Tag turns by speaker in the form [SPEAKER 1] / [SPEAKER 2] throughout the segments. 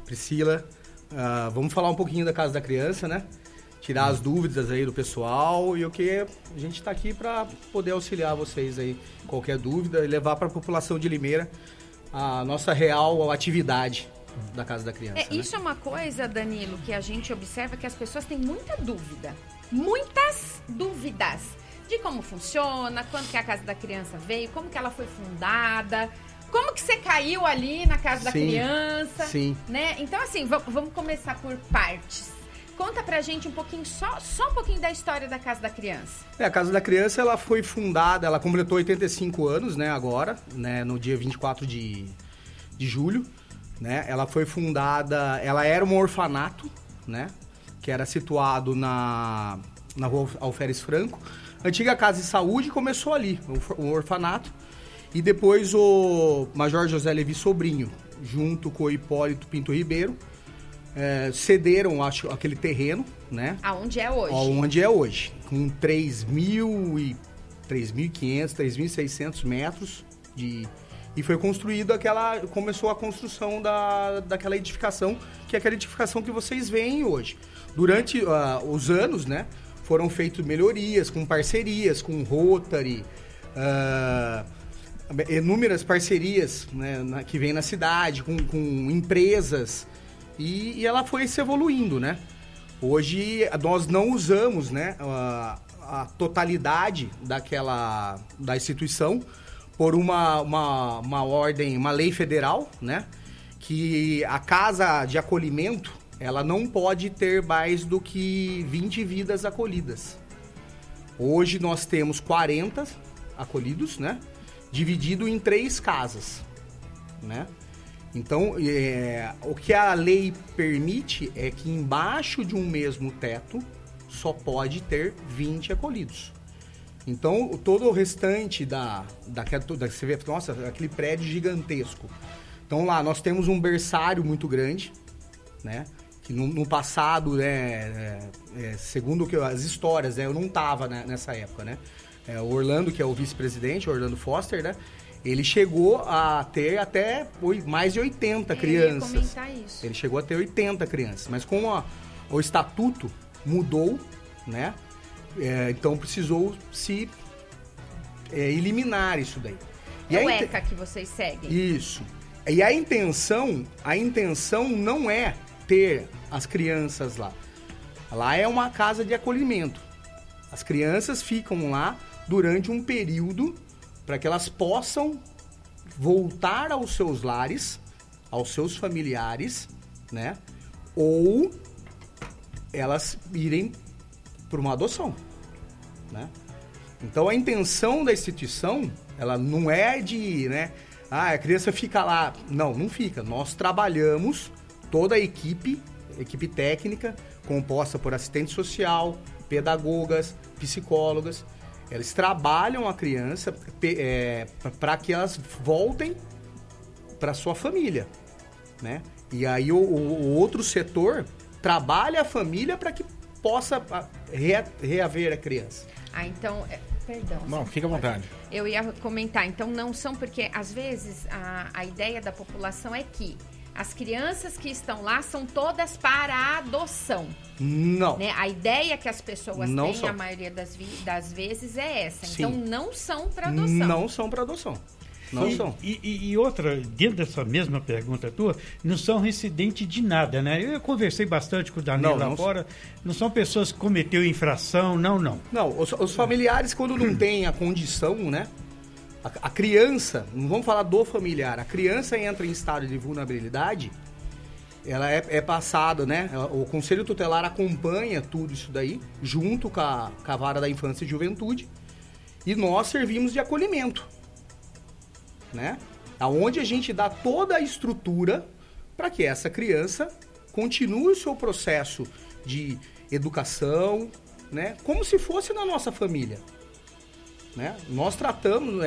[SPEAKER 1] Priscila, vamos falar um pouquinho da Casa da Criança, né? Tirar as dúvidas aí do pessoal e o que a gente está aqui para poder auxiliar vocês aí, qualquer dúvida, e levar para a população de Limeira a nossa real atividade da Casa da Criança.
[SPEAKER 2] Isso é uma coisa, Danilo, que a gente observa que as pessoas têm muita dúvida. Muitas dúvidas de como funciona, quando que a Casa da Criança veio, como que ela foi fundada, como que você caiu ali na Casa da Criança.
[SPEAKER 1] Sim.
[SPEAKER 2] Né? Então, assim, vamos começar por partes. Conta pra gente um pouquinho, só um pouquinho da história da Casa da Criança.
[SPEAKER 1] A Casa da Criança, ela foi fundada, ela completou 85 anos, né, agora, né, no dia 24 de julho, né, ela foi fundada, ela era um orfanato, né, que era situado na rua Alferes Franco. A antiga Casa de Saúde começou ali, o orfanato, e depois o Major José Levi Sobrinho, junto com o Hipólito Pinto Ribeiro, cederam, acho, aquele terreno, né?
[SPEAKER 2] Aonde é hoje.
[SPEAKER 1] Aonde é hoje, com 3.500, 3.600 metros e foi construído começou a construção daquela edificação, que é aquela edificação que vocês veem hoje. Durante os anos, né, foram feitas melhorias, com parcerias, com Rotary, inúmeras parcerias, né, que vem na cidade, com empresas. E ela foi se evoluindo, né? Hoje nós não usamos, né, a totalidade da instituição por uma ordem, uma lei federal, né? Que a casa de acolhimento, ela não pode ter mais do que 20 vidas acolhidas. Hoje nós temos 40 acolhidos, né? Dividido em 3 casas, né? Então, o que a lei permite é que embaixo de um mesmo teto só pode ter 20 acolhidos. Então, todo o restante você vê, nossa, aquele prédio gigantesco. Então, lá nós temos um berçário muito grande, né? Que no passado, né, segundo as histórias, né, eu não estava, né, nessa época, né? O Orlando, que é o vice-presidente, o Orlando Foster, né? Ele chegou a ter até mais de 80 crianças.
[SPEAKER 2] Eu ia comentar isso.
[SPEAKER 1] Ele chegou a ter 80 crianças. Mas como o estatuto mudou, né? Então precisou se eliminar isso daí.
[SPEAKER 2] É o ECA que vocês seguem.
[SPEAKER 1] Isso. E a intenção não é ter as crianças lá. Lá é uma casa de acolhimento. As crianças ficam lá durante um período para que elas possam voltar aos seus lares, aos seus familiares, né? Ou elas irem para uma adoção, né? Então, a intenção da instituição, ela não é de, né? A criança fica lá. Não fica. Nós trabalhamos, toda a equipe técnica, composta por assistente social, pedagogas, psicólogas. Eles trabalham a criança para que elas voltem para sua família, né? E aí o outro setor trabalha a família para que possa reaver a criança.
[SPEAKER 2] Então, perdão.
[SPEAKER 3] Não, fica à vontade.
[SPEAKER 2] Eu ia comentar, então não são, porque às vezes a ideia da população é que as crianças que estão lá são todas para a adoção.
[SPEAKER 1] Não.
[SPEAKER 2] Né? A ideia que as pessoas
[SPEAKER 1] não
[SPEAKER 2] têm,
[SPEAKER 1] são.
[SPEAKER 2] A maioria das vezes, é essa.
[SPEAKER 1] Sim.
[SPEAKER 2] Então, não são para adoção.
[SPEAKER 1] Não são para adoção. Não são.
[SPEAKER 4] E outra, dentro dessa mesma pergunta tua, não são residentes de nada, né? Eu conversei bastante com o Danilo lá fora. Não são pessoas que cometeu infração, não.
[SPEAKER 1] Não, os familiares, quando não têm a condição, né? A criança, não vamos falar do familiar, a criança entra em estado de vulnerabilidade, ela é passada, né? O Conselho Tutelar acompanha tudo isso daí, junto com a Vara da Infância e Juventude, e nós servimos de acolhimento, né? Aonde a gente dá toda a estrutura para que essa criança continue o seu processo de educação, né? Como se fosse na nossa família. Né? Nós tratamos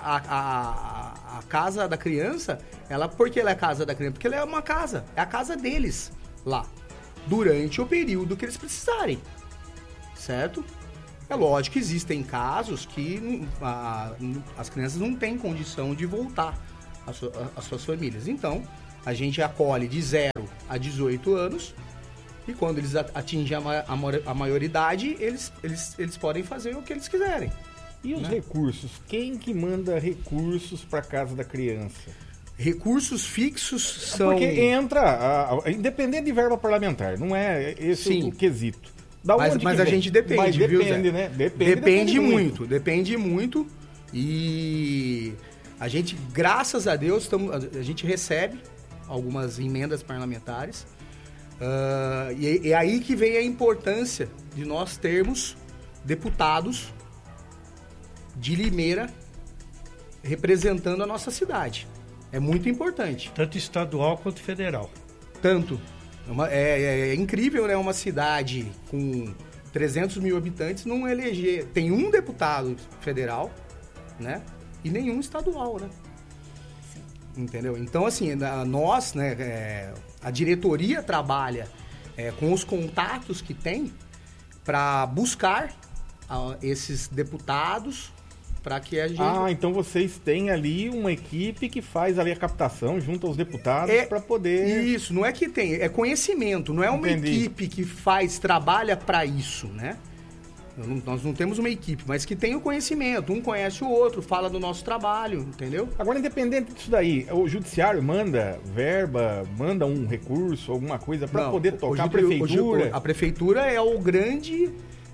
[SPEAKER 1] a casa da criança, porque ela é a casa da criança? Porque ela é uma casa, é a casa deles lá, durante o período que eles precisarem, certo? É lógico que existem casos que as crianças não têm condição de voltar às suas famílias, então a gente acolhe de 0 a 18 anos. E quando eles atingem a maioridade, eles podem fazer o que eles quiserem.
[SPEAKER 3] E os recursos? Quem que manda recursos para a Casa da Criança?
[SPEAKER 1] Recursos fixos são...
[SPEAKER 3] Porque entra, independente de verba parlamentar, não é esse o quesito.
[SPEAKER 1] Mas a gente depende, viu,
[SPEAKER 3] depende,
[SPEAKER 1] Zé?
[SPEAKER 3] Né?
[SPEAKER 1] Depende muito. E a gente, graças a Deus, a gente recebe algumas emendas parlamentares. E é aí que vem a importância de nós termos deputados de Limeira representando a nossa cidade. É muito importante.
[SPEAKER 4] Tanto estadual quanto federal.
[SPEAKER 1] Tanto. É incrível, né? Uma cidade com 300 mil habitantes não eleger... Tem um deputado federal, né? E nenhum estadual, né? Entendeu? Então, assim, nós, né? A diretoria trabalha com os contatos que tem para buscar esses deputados para que a gente...
[SPEAKER 3] então vocês têm ali uma equipe que faz ali a captação junto aos deputados para poder...
[SPEAKER 1] Isso, não é que tem, é conhecimento, não é uma equipe que trabalha para isso, né? Nós não temos uma equipe, mas que tem o conhecimento, um conhece o outro, fala do nosso trabalho, entendeu?
[SPEAKER 3] Agora, independente disso daí, o judiciário manda verba, manda um recurso, alguma coisa para poder tocar a prefeitura?
[SPEAKER 1] A prefeitura é o grande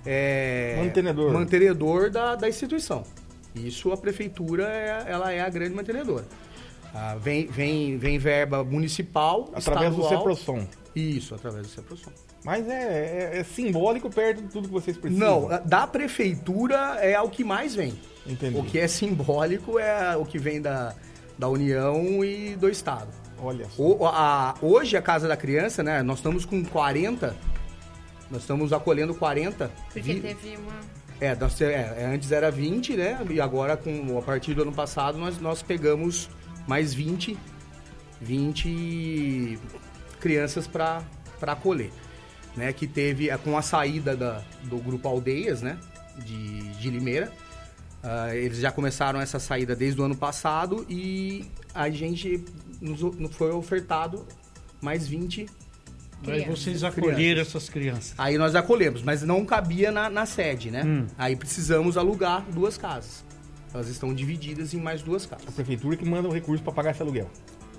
[SPEAKER 1] mantenedor da instituição. Isso, a prefeitura, ela é a grande mantenedora. Vem verba municipal,
[SPEAKER 3] através
[SPEAKER 1] estadual,
[SPEAKER 3] do CEPROSOM.
[SPEAKER 1] Isso, através do CEPROSOM.
[SPEAKER 3] Mas é simbólico perto de tudo que vocês precisam.
[SPEAKER 1] Não, da prefeitura é o que mais vem.
[SPEAKER 3] Entendi.
[SPEAKER 1] O que é simbólico é o que vem da União e do Estado.
[SPEAKER 3] Olha só.
[SPEAKER 1] Hoje, a Casa da Criança, né? Nós estamos com 40. Nós estamos acolhendo 40.
[SPEAKER 2] Porque teve uma...
[SPEAKER 1] antes era 20, né? E agora, a partir do ano passado, nós pegamos mais 20 crianças para acolher. Né? Que teve, com a saída do grupo Aldeias, né? De Limeira. Eles já começaram essa saída desde o ano passado e a gente nos foi ofertado mais 20
[SPEAKER 4] Aí vocês acolheram essas crianças.
[SPEAKER 1] Aí nós acolhemos, mas não cabia na sede, né? Aí precisamos alugar 2 casas. Elas estão divididas em mais 2 casas.
[SPEAKER 3] A prefeitura que manda o recurso para pagar esse aluguel.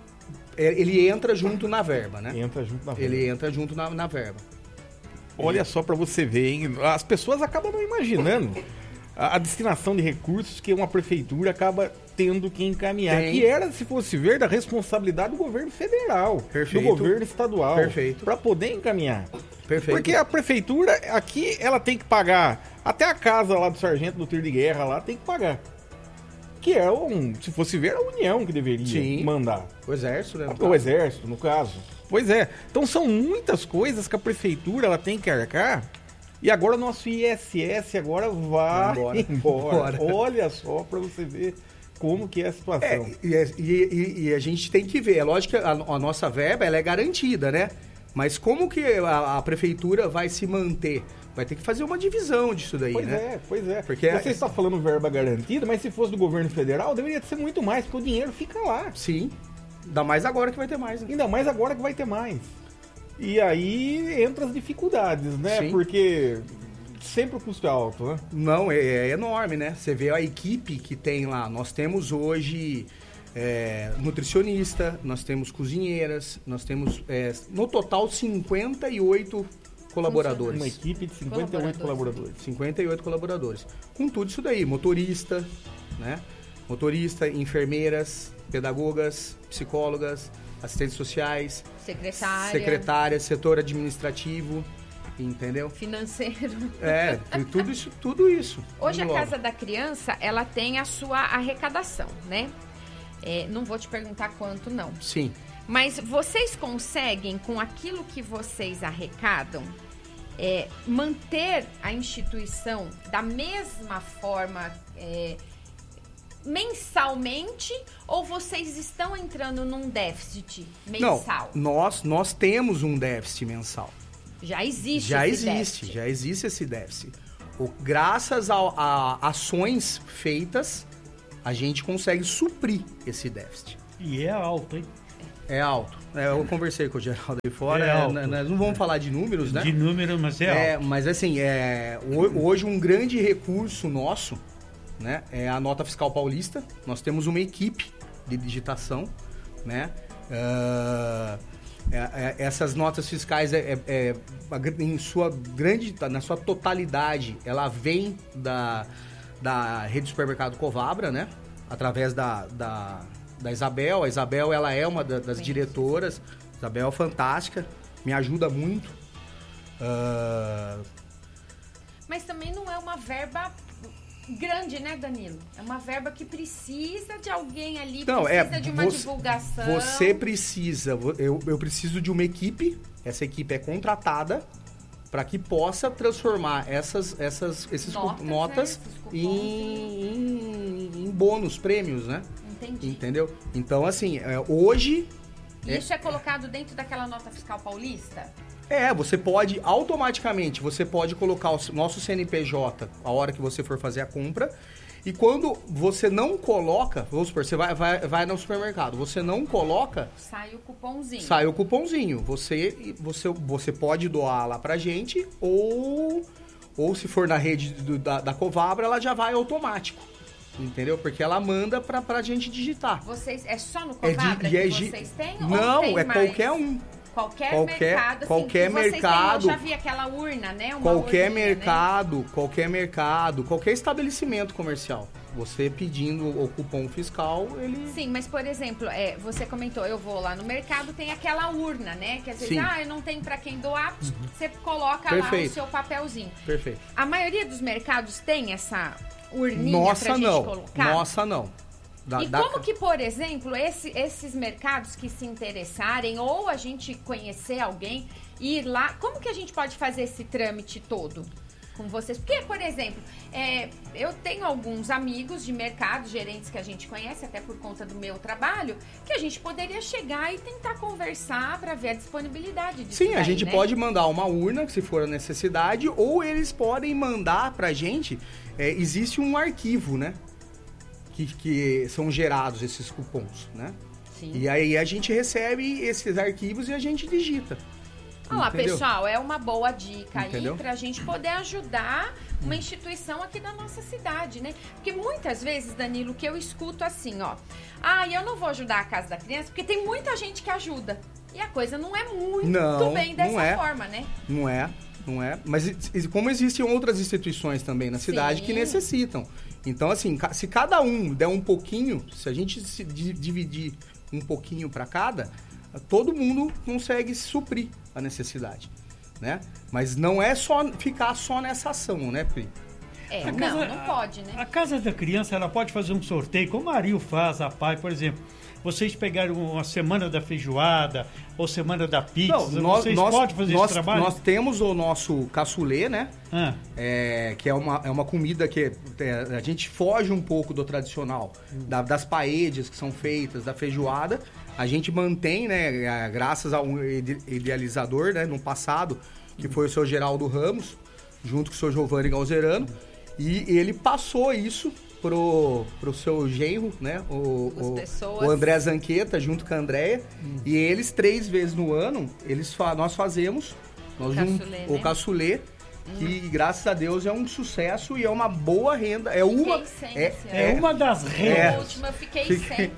[SPEAKER 1] Ele entra junto na verba, né?
[SPEAKER 3] Ele
[SPEAKER 1] entra junto na verba.
[SPEAKER 3] Olha só para você ver, hein? As pessoas acabam não imaginando a destinação de recursos que uma prefeitura acaba tendo que encaminhar. Que era, se fosse ver, da responsabilidade do governo federal, do governo estadual, para poder encaminhar.
[SPEAKER 1] Perfeito.
[SPEAKER 3] Porque a prefeitura, aqui, ela tem que pagar, até a casa lá do sargento do tiro de guerra lá tem que pagar. Que é, se fosse ver, a União que deveria mandar.
[SPEAKER 1] O Exército, né?
[SPEAKER 3] O Exército, no caso. Pois é. Então são muitas coisas que a prefeitura ela tem que arcar. E agora o nosso ISS agora vai embora. Olha só para você ver como que é a situação.
[SPEAKER 1] E a gente tem que ver. É lógico que a nossa verba ela é garantida, né? Mas como que a prefeitura vai se manter? Vai ter que fazer uma divisão disso daí, né?
[SPEAKER 3] Pois é.
[SPEAKER 1] Porque
[SPEAKER 3] você está falando verba garantida, mas se fosse do governo federal, deveria ser muito mais, porque o dinheiro fica lá.
[SPEAKER 1] Sim. Ainda mais agora que vai ter mais, né?
[SPEAKER 3] Ainda mais agora que vai ter mais. E aí entra as dificuldades, né?
[SPEAKER 1] Sim.
[SPEAKER 3] Porque sempre o custo é alto, né?
[SPEAKER 1] Não, é enorme, né? Você vê a equipe que tem lá. Nós temos hoje nutricionista, nós temos cozinheiras, nós temos, no total, 58 colaboradores.
[SPEAKER 3] Uma equipe de 58 colaboradores.
[SPEAKER 1] 58 colaboradores. Com tudo isso daí, motorista, né? Motorista, enfermeiras, pedagogas, psicólogas, assistentes sociais, secretárias, setor administrativo, entendeu?
[SPEAKER 2] Financeiro.
[SPEAKER 1] Tudo isso.
[SPEAKER 2] Hoje a Casa da Criança, ela tem a sua arrecadação, né? Não vou te perguntar quanto, não.
[SPEAKER 1] Sim.
[SPEAKER 2] Mas vocês conseguem, com aquilo que vocês arrecadam, manter a instituição da mesma forma mensalmente, ou vocês estão entrando num déficit mensal?
[SPEAKER 1] Não, nós temos um déficit mensal.
[SPEAKER 2] Já existe
[SPEAKER 1] esse déficit. Graças a ações feitas, a gente consegue suprir esse déficit.
[SPEAKER 4] E é alto, hein?
[SPEAKER 1] É alto. Eu conversei com o Geraldo aí fora. Nós não vamos falar de números, né?
[SPEAKER 4] De números, mas é alto.
[SPEAKER 1] Mas assim, hoje um grande recurso nosso, né, é a nota fiscal paulista. Nós temos uma equipe de digitação, né? Essas notas fiscais, na sua totalidade, ela vem da rede de supermercado Covabra, né? Através da Isabel. A Isabel, ela é uma das diretoras. Isabel é fantástica, me ajuda muito.
[SPEAKER 2] Mas também não é uma verba grande, né, Danilo? É uma verba que precisa de alguém ali, precisa de uma divulgação.
[SPEAKER 1] Você precisa, eu preciso de uma equipe, essa equipe é contratada para que possa transformar essas notas, né? em bônus, prêmios, né?
[SPEAKER 2] Entendi.
[SPEAKER 1] Entendeu? Então, assim, hoje...
[SPEAKER 2] Isso é colocado dentro daquela nota fiscal paulista?
[SPEAKER 1] Você pode, automaticamente, colocar o nosso CNPJ a hora que você for fazer a compra. E quando você não coloca, vamos supor, você vai no supermercado, você não coloca...
[SPEAKER 2] Sai o cupomzinho.
[SPEAKER 1] Sai o cupomzinho. Você pode doar lá pra gente, ou se for na rede da Covabra, ela já vai automático. Entendeu? Porque ela manda pra gente digitar.
[SPEAKER 2] Vocês, é só no Covabra que vocês têm?
[SPEAKER 1] Não,
[SPEAKER 2] tem
[SPEAKER 1] é
[SPEAKER 2] mais?
[SPEAKER 1] Qualquer um.
[SPEAKER 2] Qualquer mercado, assim,
[SPEAKER 1] qualquer mercado,
[SPEAKER 2] têm, eu já vi aquela urna, né?
[SPEAKER 1] Qualquer
[SPEAKER 2] urninha,
[SPEAKER 1] qualquer estabelecimento comercial. Você pedindo o cupom fiscal, ele...
[SPEAKER 2] Sim, mas por exemplo, você comentou, eu vou lá no mercado, tem aquela urna, né? Que às vezes, eu não tenho pra quem doar, você coloca lá o seu papelzinho.
[SPEAKER 1] Perfeito.
[SPEAKER 2] A maioria dos mercados tem essa urninha pra gente colocar?
[SPEAKER 1] Nossa, não.
[SPEAKER 2] Como que, por exemplo, esses mercados que se interessarem ou a gente conhecer alguém, ir lá, como que a gente pode fazer esse trâmite todo com vocês? Porque, por exemplo, eu tenho alguns amigos de mercado, gerentes que a gente conhece, até por conta do meu trabalho, que a gente poderia chegar e tentar conversar para ver a disponibilidade disso.
[SPEAKER 1] Sim, a gente pode mandar uma urna, se for a necessidade, ou eles podem mandar pra gente, existe um arquivo, né? Que são gerados esses cupons, né? Sim. E aí a gente recebe esses arquivos e a gente digita.
[SPEAKER 2] Olha lá, pessoal, é uma boa dica aí pra gente poder ajudar uma instituição aqui da nossa cidade, né? Porque muitas vezes, Danilo, que eu escuto assim, ó, eu não vou ajudar a Casa da Criança porque tem muita gente que ajuda. E a coisa não é muito bem dessa forma, né?
[SPEAKER 1] Não é. Mas como existem outras instituições também na cidade que necessitam. Então, assim, se cada um der um pouquinho, se a gente dividir um pouquinho para cada, todo mundo consegue suprir a necessidade, né? Mas não é ficar só nessa ação, né, Pri?
[SPEAKER 2] Não pode, né?
[SPEAKER 4] A Casa da Criança, ela pode fazer um sorteio, como a Aril faz, a PAI, por exemplo. Vocês pegaram uma semana da feijoada ou semana da pizza, vocês podem fazer esse trabalho?
[SPEAKER 1] Nós temos o nosso cassoulet, né? Que é uma comida que a gente foge um pouco do tradicional, das paedes que são feitas, da feijoada. A gente mantém, né, graças a um idealizador, né, no passado, que foi o seu Geraldo Ramos, junto com o seu Giovanni Galzerano, e ele passou isso pro seu genro, né? O André Zanqueta, junto com a Andréia. E eles, 3 vezes no ano, nós fazemos o cassoulet, que graças a Deus é um sucesso e é uma boa renda. É
[SPEAKER 4] uma das rendas.
[SPEAKER 2] A última eu fiquei sem.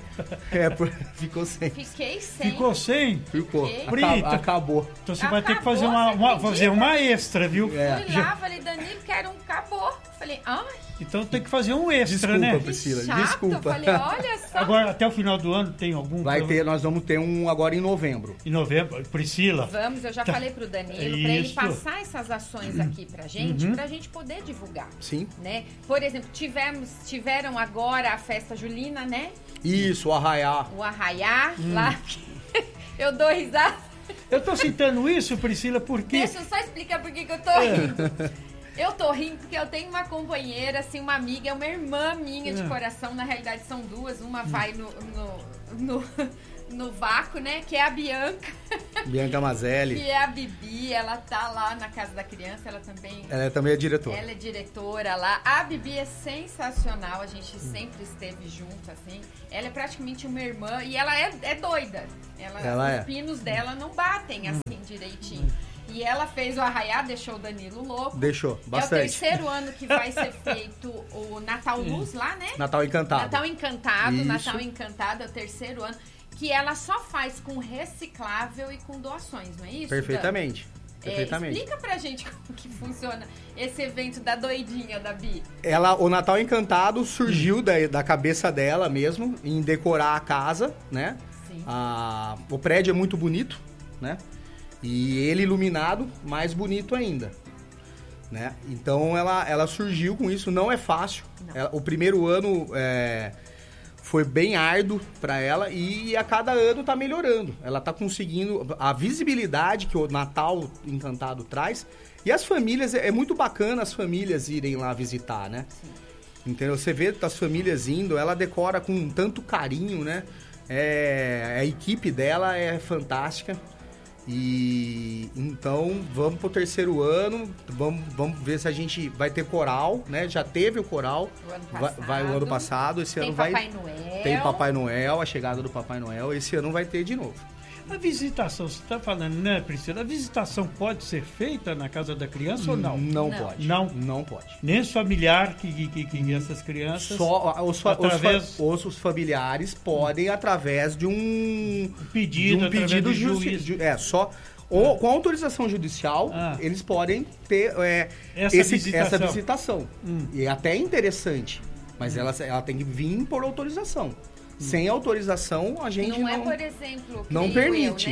[SPEAKER 1] Ficou sem.
[SPEAKER 2] Fiquei sem.
[SPEAKER 4] Ficou sem?
[SPEAKER 1] Ficou.
[SPEAKER 4] Acabou. Então você vai ter que fazer uma extra, viu?
[SPEAKER 2] Fui lá, falei, Danilo, quero um acabou. Falei,
[SPEAKER 4] então tem que fazer um extra, né?
[SPEAKER 1] Priscila,
[SPEAKER 2] chato.
[SPEAKER 1] Desculpa.
[SPEAKER 2] Falei, olha só.
[SPEAKER 4] Agora, até o final do ano tem algum?
[SPEAKER 1] Nós vamos ter um agora em novembro.
[SPEAKER 4] Em novembro? Priscila?
[SPEAKER 2] Vamos, eu já falei pro Danilo, pra ele passar essas ações aqui pra gente poder divulgar.
[SPEAKER 1] Sim.
[SPEAKER 2] Né? Por exemplo, tiveram agora a festa julina, né?
[SPEAKER 1] Isso, o Arraiá.
[SPEAKER 2] O Arraiá, lá. Eu dou risada.
[SPEAKER 4] Eu tô citando isso, Priscila, porque...
[SPEAKER 2] Deixa eu só explicar por que eu tô rindo. Eu tô rindo porque eu tenho uma companheira, assim, uma amiga, uma irmã minha de coração. Na realidade, são duas. Uma vai no vácuo, né? Que é a Bianca.
[SPEAKER 1] Bianca Mazelli.
[SPEAKER 2] Que é a Bibi, ela tá lá na Casa da Criança, ela
[SPEAKER 1] também é diretora.
[SPEAKER 2] Ela é diretora lá. A Bibi é sensacional, a gente sempre esteve junto, assim. Ela é praticamente uma irmã e ela é doida. Os pinos dela não batem assim direitinho. E ela fez o Arraiá, deixou o Danilo louco.
[SPEAKER 1] Deixou, bastante.
[SPEAKER 2] É o terceiro ano que vai ser feito o Natal Luz lá, né?
[SPEAKER 1] Natal Encantado.
[SPEAKER 2] Natal Encantado,
[SPEAKER 1] Isso.
[SPEAKER 2] Natal Encantado é o terceiro ano. Que ela só faz com reciclável e com doações, não é isso?
[SPEAKER 1] Perfeitamente. Perfeitamente.
[SPEAKER 2] Explica pra gente como que funciona esse evento da doidinha da Bi.
[SPEAKER 1] O Natal Encantado surgiu da cabeça dela mesmo, em decorar a casa, né?
[SPEAKER 2] Sim.
[SPEAKER 1] O prédio é muito bonito, né? E ele iluminado, mais bonito ainda, né? Então ela surgiu com isso, não é fácil. O primeiro ano foi bem árduo para ela e a cada ano tá melhorando. Ela tá conseguindo a visibilidade que o Natal Encantado traz. E as famílias, é muito bacana as famílias irem lá visitar, né? Sim. Entendeu? Você vê as famílias indo, ela decora com tanto carinho, né? A equipe dela é fantástica. E então vamos pro terceiro ano, vamos ver se a gente vai ter coral, né? Já teve o coral, vai o ano passado, esse ano vai. Tem Papai Noel, a chegada do Papai Noel, esse ano vai ter de novo.
[SPEAKER 4] A visitação, você está falando, né, Priscila? A visitação pode ser feita na Casa da Criança ou não?
[SPEAKER 1] Não pode. Não pode.
[SPEAKER 4] Nem os familiares que essas crianças...
[SPEAKER 1] Só os familiares podem, através de um pedido
[SPEAKER 4] de juiz.
[SPEAKER 1] Ou com autorização judicial, eles podem ter essa visitação. E é até interessante, mas ela tem que vir por autorização. Sem autorização, a gente
[SPEAKER 2] não... é, por exemplo,
[SPEAKER 1] não permite.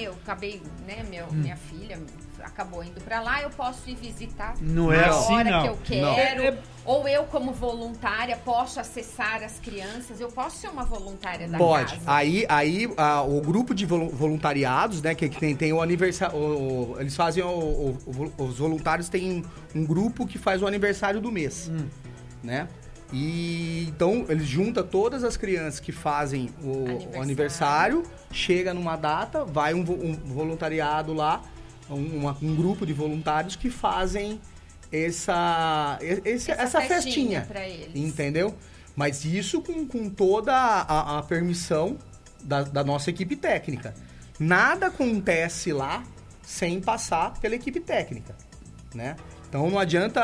[SPEAKER 2] Minha filha acabou indo pra lá, eu posso ir visitar
[SPEAKER 4] não é assim,
[SPEAKER 2] hora
[SPEAKER 4] não.
[SPEAKER 2] que eu quero. Ou eu, como voluntária, posso acessar as crianças. Eu posso ser uma voluntária da casa.
[SPEAKER 1] Aí o grupo de voluntariados, né, que tem o aniversário... Eles fazem... Os voluntários têm um grupo que faz o aniversário do mês, né? E então eles juntam todas as crianças que fazem o aniversário, chega numa data, vai um voluntariado lá, um grupo de voluntários que fazem essa festinha
[SPEAKER 2] pra eles.
[SPEAKER 1] Entendeu? Mas isso com toda a permissão da nossa equipe técnica. Nada acontece lá sem passar pela equipe técnica, né? Então não adianta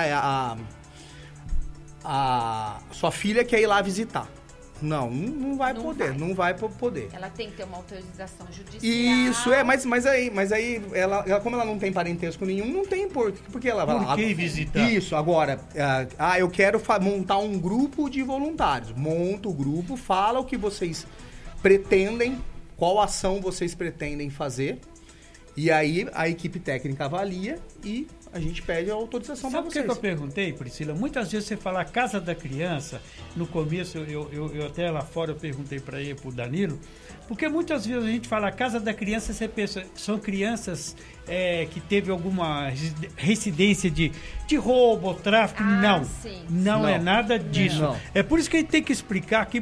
[SPEAKER 1] a sua filha quer ir lá visitar. Não vai poder.
[SPEAKER 2] Ela tem que ter uma autorização judicial.
[SPEAKER 1] Isso, mas aí ela, como ela não tem parentesco nenhum, não tem porque ela vai lá.
[SPEAKER 4] Por que visitar?
[SPEAKER 1] Isso, agora, eu quero montar um grupo de voluntários. Monta o grupo, fala o que vocês pretendem, qual ação vocês pretendem fazer. E aí a equipe técnica avalia e a gente pede a autorização para vocês.
[SPEAKER 4] Sabe o que eu perguntei, Priscila? Muitas vezes você fala Casa da Criança, no começo eu até lá fora eu perguntei para o Danilo, porque muitas vezes a gente fala Casa da Criança, você pensa, são crianças que teve alguma residência de roubo, tráfico. Não é nada disso.
[SPEAKER 1] Não.
[SPEAKER 4] É por isso que a gente tem que explicar que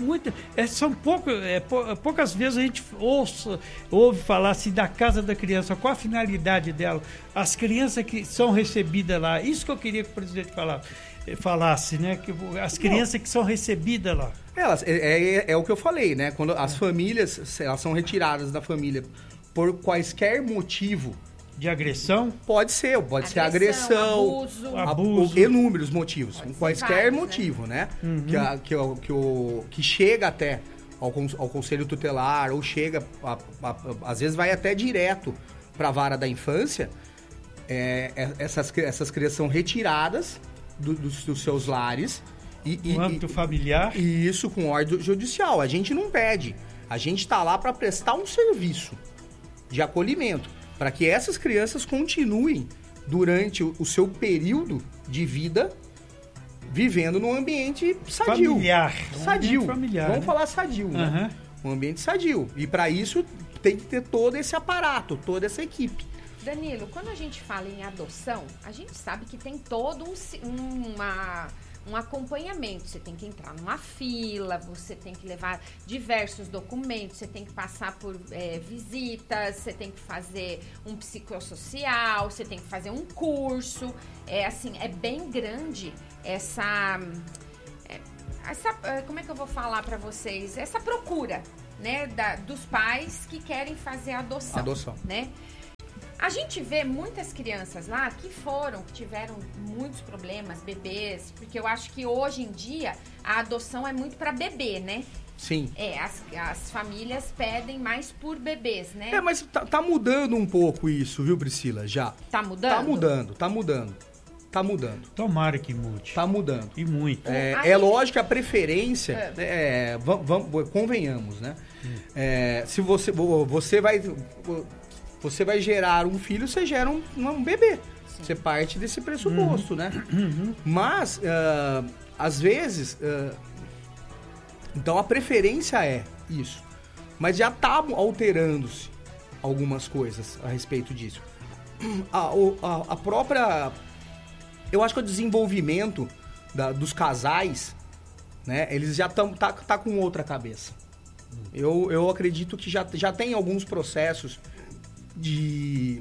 [SPEAKER 4] poucas vezes a gente ouve falar assim da Casa da Criança, qual a finalidade dela, as crianças que são recebidas lá. Isso que eu queria que o presidente falasse, né? Que as crianças que são recebidas lá.
[SPEAKER 1] É o que eu falei, né? Quando as famílias, elas são retiradas da família por quaisquer motivo.
[SPEAKER 4] De agressão?
[SPEAKER 1] Pode ser agressão,
[SPEAKER 2] abuso.
[SPEAKER 1] Inúmeros motivos, quaisquer
[SPEAKER 2] vários,
[SPEAKER 1] motivo, né?
[SPEAKER 4] Uhum.
[SPEAKER 1] Que chega até ao conselho tutelar, ou chega, às vezes vai até direto para a vara da infância. Essas crianças são retiradas dos seus lares.
[SPEAKER 4] No âmbito familiar?
[SPEAKER 1] E isso com ordem judicial. A gente não pede. A gente está lá para prestar um serviço de acolhimento, para que essas crianças continuem durante o seu período de vida vivendo num ambiente sadio.
[SPEAKER 4] Sadio.
[SPEAKER 1] Familiar, vamos falar sadio, né? Um ambiente sadio. E para isso tem que ter todo esse aparato, toda essa equipe.
[SPEAKER 2] Danilo, quando a gente fala em adoção, a gente sabe que tem todo um acompanhamento. Você tem que entrar numa fila, você tem que levar diversos documentos, você tem que passar por visitas, você tem que fazer um psicossocial, você tem que fazer um curso. É bem grande essa como é que eu vou falar para vocês? Essa procura, né, dos pais que querem fazer a adoção. Né? A gente vê muitas crianças lá que tiveram muitos problemas, bebês, porque eu acho que hoje em dia a adoção é muito para bebê, né?
[SPEAKER 1] Sim.
[SPEAKER 2] As famílias pedem mais por bebês, né?
[SPEAKER 1] Mas tá mudando um pouco isso, viu, Priscila? Já.
[SPEAKER 2] Tá mudando?
[SPEAKER 1] Tá mudando.
[SPEAKER 4] Tomara que mude.
[SPEAKER 1] Tá mudando.
[SPEAKER 4] E muito.
[SPEAKER 1] É lógico que a preferência, convenhamos, né? Se você vai gerar um filho, você gera um bebê. Sim. Você parte desse pressuposto, né? Mas, às vezes, então a preferência é isso. Mas já tá alterando-se algumas coisas a respeito disso. A própria... Eu acho que o desenvolvimento dos casais, né? Eles já tá com outra cabeça. Eu acredito que já tem alguns processos de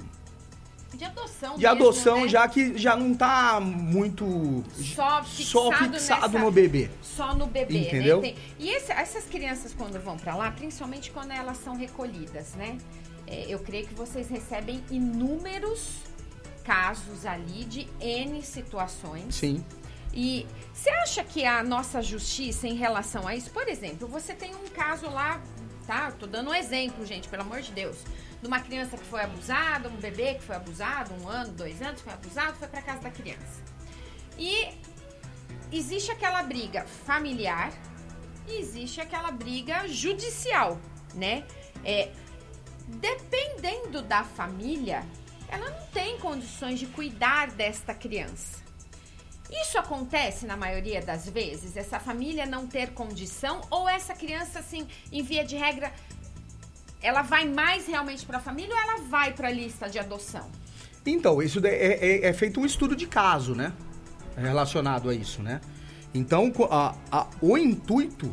[SPEAKER 1] adoção, né? Já que já não tá muito
[SPEAKER 2] só fixado
[SPEAKER 1] no bebê.
[SPEAKER 2] Só no bebê,
[SPEAKER 1] entendeu?
[SPEAKER 2] Né? E essas crianças quando vão para lá, principalmente quando elas são recolhidas, né? Eu creio que vocês recebem inúmeros casos ali de N situações.
[SPEAKER 1] Sim.
[SPEAKER 2] E você acha que a nossa justiça em relação a isso, por exemplo, você tem um caso lá, tá? Tô dando um exemplo, gente, pelo amor de Deus. De uma criança que foi abusada, um bebê que foi abusado, 1 ano, 2 anos, foi abusado, foi pra casa da criança. E existe aquela briga familiar e existe aquela briga judicial, né? Dependendo da família, ela não tem condições de cuidar desta criança. Isso acontece na maioria das vezes, essa família não ter condição, ou essa criança, assim, em via de regra, ela vai mais realmente para a família ou ela vai para a lista de adoção?
[SPEAKER 1] Então, isso é feito um estudo de caso, né? Relacionado a isso, né? Então, o intuito,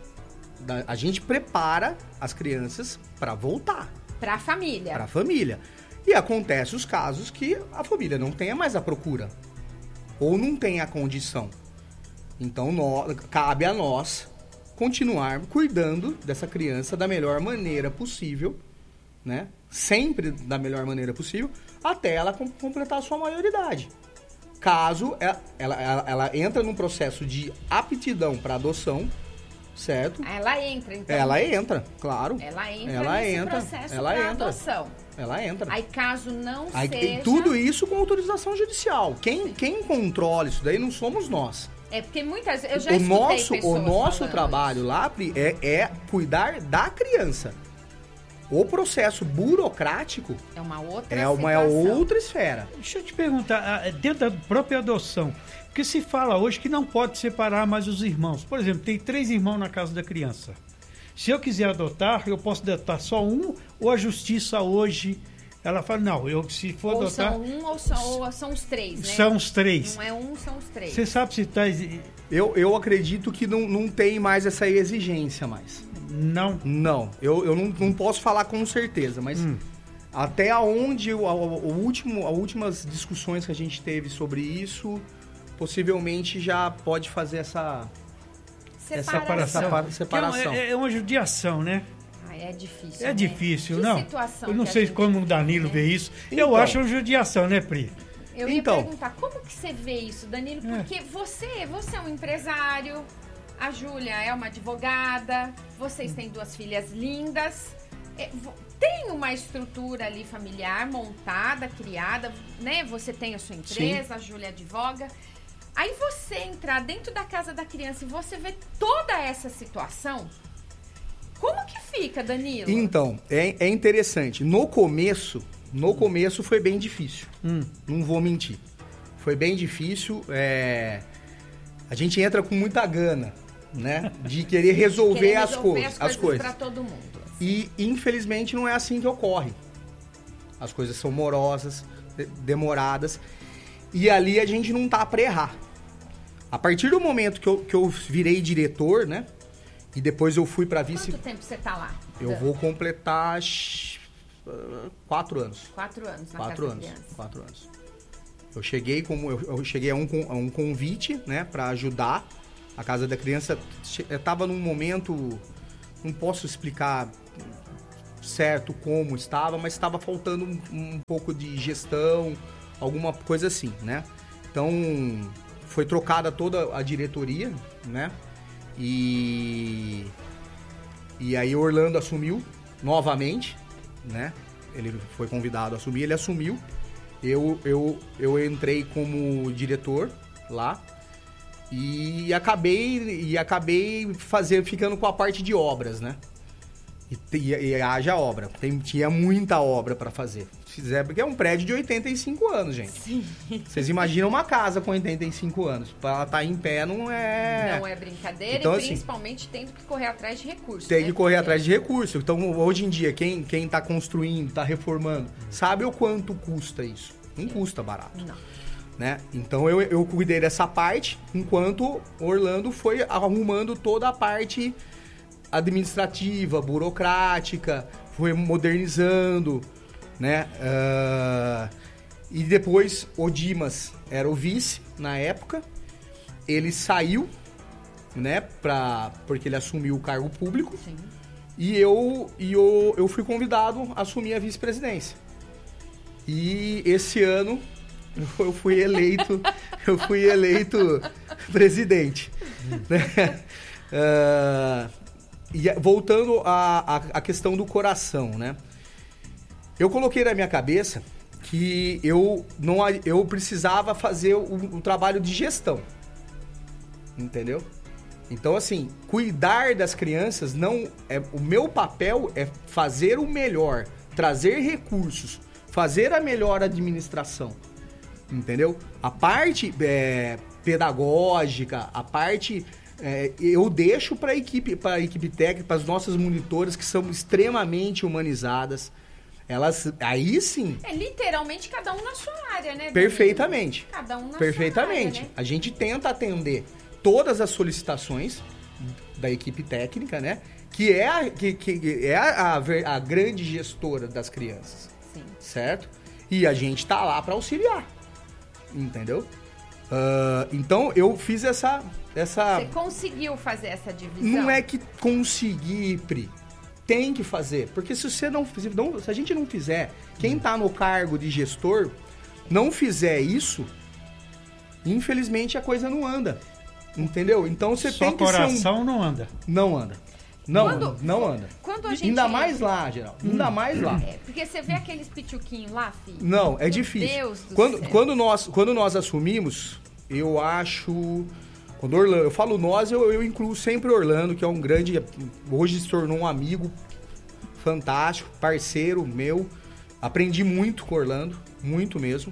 [SPEAKER 1] a gente prepara as crianças para voltar.
[SPEAKER 2] Para a família.
[SPEAKER 1] Para a família. E acontece os casos que a família não tenha mais a procura. Ou não tem a condição. Então, cabe a nós continuar cuidando dessa criança da melhor maneira possível, né? Sempre da melhor maneira possível, até ela completar a sua maioridade. Caso ela entra num processo de aptidão para adoção, certo?
[SPEAKER 2] Ela entra, então.
[SPEAKER 1] Ela entra, claro.
[SPEAKER 2] Ela entra nesse processo para adoção.
[SPEAKER 1] Ela entra.
[SPEAKER 2] Aí caso não
[SPEAKER 1] seja...
[SPEAKER 2] Tem
[SPEAKER 1] tudo isso com autorização judicial. Quem controla isso daí não somos nós.
[SPEAKER 2] Porque muitas vezes eu já escutei pessoas
[SPEAKER 1] O nosso trabalho
[SPEAKER 2] isso.
[SPEAKER 1] lá é cuidar da criança. O processo burocrático
[SPEAKER 2] é uma outra
[SPEAKER 1] outra esfera.
[SPEAKER 4] Deixa eu te perguntar, dentro da própria adoção, porque se fala hoje que não pode separar mais os irmãos. Por exemplo, tem 3 irmãos na casa da criança. Se eu quiser adotar, eu posso adotar só um, ou a justiça hoje, ela fala, não, se for adotar...
[SPEAKER 2] Ou são os 3, né?
[SPEAKER 4] São os 3.
[SPEAKER 2] Não é um, são os 3.
[SPEAKER 4] Você sabe se está...
[SPEAKER 1] Eu acredito que não tem mais essa exigência mais.
[SPEAKER 4] Não?
[SPEAKER 1] Não, eu não posso falar com certeza, mas até onde as últimas discussões que a gente teve sobre isso, possivelmente já pode fazer essa separação.
[SPEAKER 4] É uma judiação, né?
[SPEAKER 2] É difícil.
[SPEAKER 4] É difícil, não?
[SPEAKER 2] Situação
[SPEAKER 4] eu não sei como o Danilo vê isso.
[SPEAKER 1] Então,
[SPEAKER 4] eu acho uma judiação, né, Pri?
[SPEAKER 2] Eu ia perguntar, como que você vê isso, Danilo? Porque você é um empresário, a Júlia é uma advogada, vocês têm 2 filhas lindas, tem uma estrutura ali familiar montada, criada, né? Você tem a sua empresa, sim. A Júlia advoga. Aí você entrar dentro da casa da criança e você ver toda essa situação, como que fica, Danilo?
[SPEAKER 1] Então, é interessante. No começo foi bem difícil. Não vou mentir. Foi bem difícil. A gente entra com muita gana, né? De querer resolver as coisas
[SPEAKER 2] para todo mundo.
[SPEAKER 1] E, infelizmente, não é assim que ocorre. As coisas são morosas, demoradas. E ali a gente não tá para errar. A partir do momento que eu virei diretor, né? E depois eu fui para vice...
[SPEAKER 2] Quanto tempo você tá lá?
[SPEAKER 1] Eu vou completar 4 anos.
[SPEAKER 2] 4 anos na
[SPEAKER 1] 4
[SPEAKER 2] Casa
[SPEAKER 1] anos.
[SPEAKER 2] da Criança.
[SPEAKER 1] 4 anos. Eu cheguei a um convite, né? Para ajudar. A Casa da Criança estava num momento... Não posso explicar certo como estava, mas estava faltando um pouco de gestão, alguma coisa assim, né? Então, foi trocada toda a diretoria, né? E aí o Orlando assumiu novamente, né? Ele foi convidado a assumir, ele assumiu. Eu entrei como diretor lá e acabei ficando com a parte de obras, né? E haja obra. Tinha muita obra para fazer. Porque é um prédio de 85 anos, gente.
[SPEAKER 2] Sim.
[SPEAKER 1] Vocês imaginam uma casa com 85 anos. Para ela estar em pé não é...
[SPEAKER 2] Não é brincadeira,
[SPEAKER 1] então,
[SPEAKER 2] e principalmente tendo que correr atrás de recursos.
[SPEAKER 1] Tem que correr atrás de recursos. Então, hoje em dia, quem está construindo, está reformando, sabe o quanto custa isso? Não custa barato.
[SPEAKER 2] Não.
[SPEAKER 1] Né? Então, eu cuidei dessa parte, enquanto Orlando foi arrumando toda a parte administrativa, burocrática, foi modernizando, né? E depois o Dimas era o vice na época, ele saiu, né? Porque ele assumiu o cargo público.
[SPEAKER 2] Sim.
[SPEAKER 1] E eu fui convidado a assumir a vice-presidência. E esse ano eu fui eleito presidente. Né? E voltando à questão do coração, né? Eu coloquei na minha cabeça que eu precisava fazer o trabalho de gestão, entendeu? Então, assim, cuidar das crianças o meu papel é fazer o melhor, trazer recursos, fazer a melhor administração, entendeu? A parte pedagógica, a parte... eu deixo para a equipe técnica, para as nossas monitoras, que são extremamente humanizadas. Elas, aí sim...
[SPEAKER 2] literalmente cada um na sua área, né?
[SPEAKER 1] Perfeitamente.
[SPEAKER 2] Cada um na
[SPEAKER 1] Perfeitamente.
[SPEAKER 2] sua área, né?
[SPEAKER 1] A gente tenta atender todas as solicitações da equipe técnica, né? Que é a grande gestora das crianças.
[SPEAKER 2] Sim.
[SPEAKER 1] Certo? E a gente tá lá para auxiliar. Entendeu? Então, eu fiz essa...
[SPEAKER 2] Você conseguiu fazer essa divisão?
[SPEAKER 1] Não é que consegui, Pri. Tem que fazer. Porque se a gente não fizer, quem tá no cargo de gestor, não fizer isso, infelizmente a coisa não anda. Entendeu? Então você tem que ser
[SPEAKER 4] coração não anda.
[SPEAKER 1] Não anda. Não anda.
[SPEAKER 2] Quando a gente...
[SPEAKER 1] Ainda mais lá, Geraldo. Ainda mais lá.
[SPEAKER 2] Porque você vê aqueles pituquinhos lá, filho.
[SPEAKER 1] Não, é
[SPEAKER 2] Meu
[SPEAKER 1] difícil.
[SPEAKER 2] Deus do céu.
[SPEAKER 1] Quando nós assumimos, eu acho... Quando eu falo nós, eu incluo sempre Orlando, que é um grande... Hoje se tornou um amigo fantástico, parceiro meu. Aprendi muito com Orlando, muito mesmo.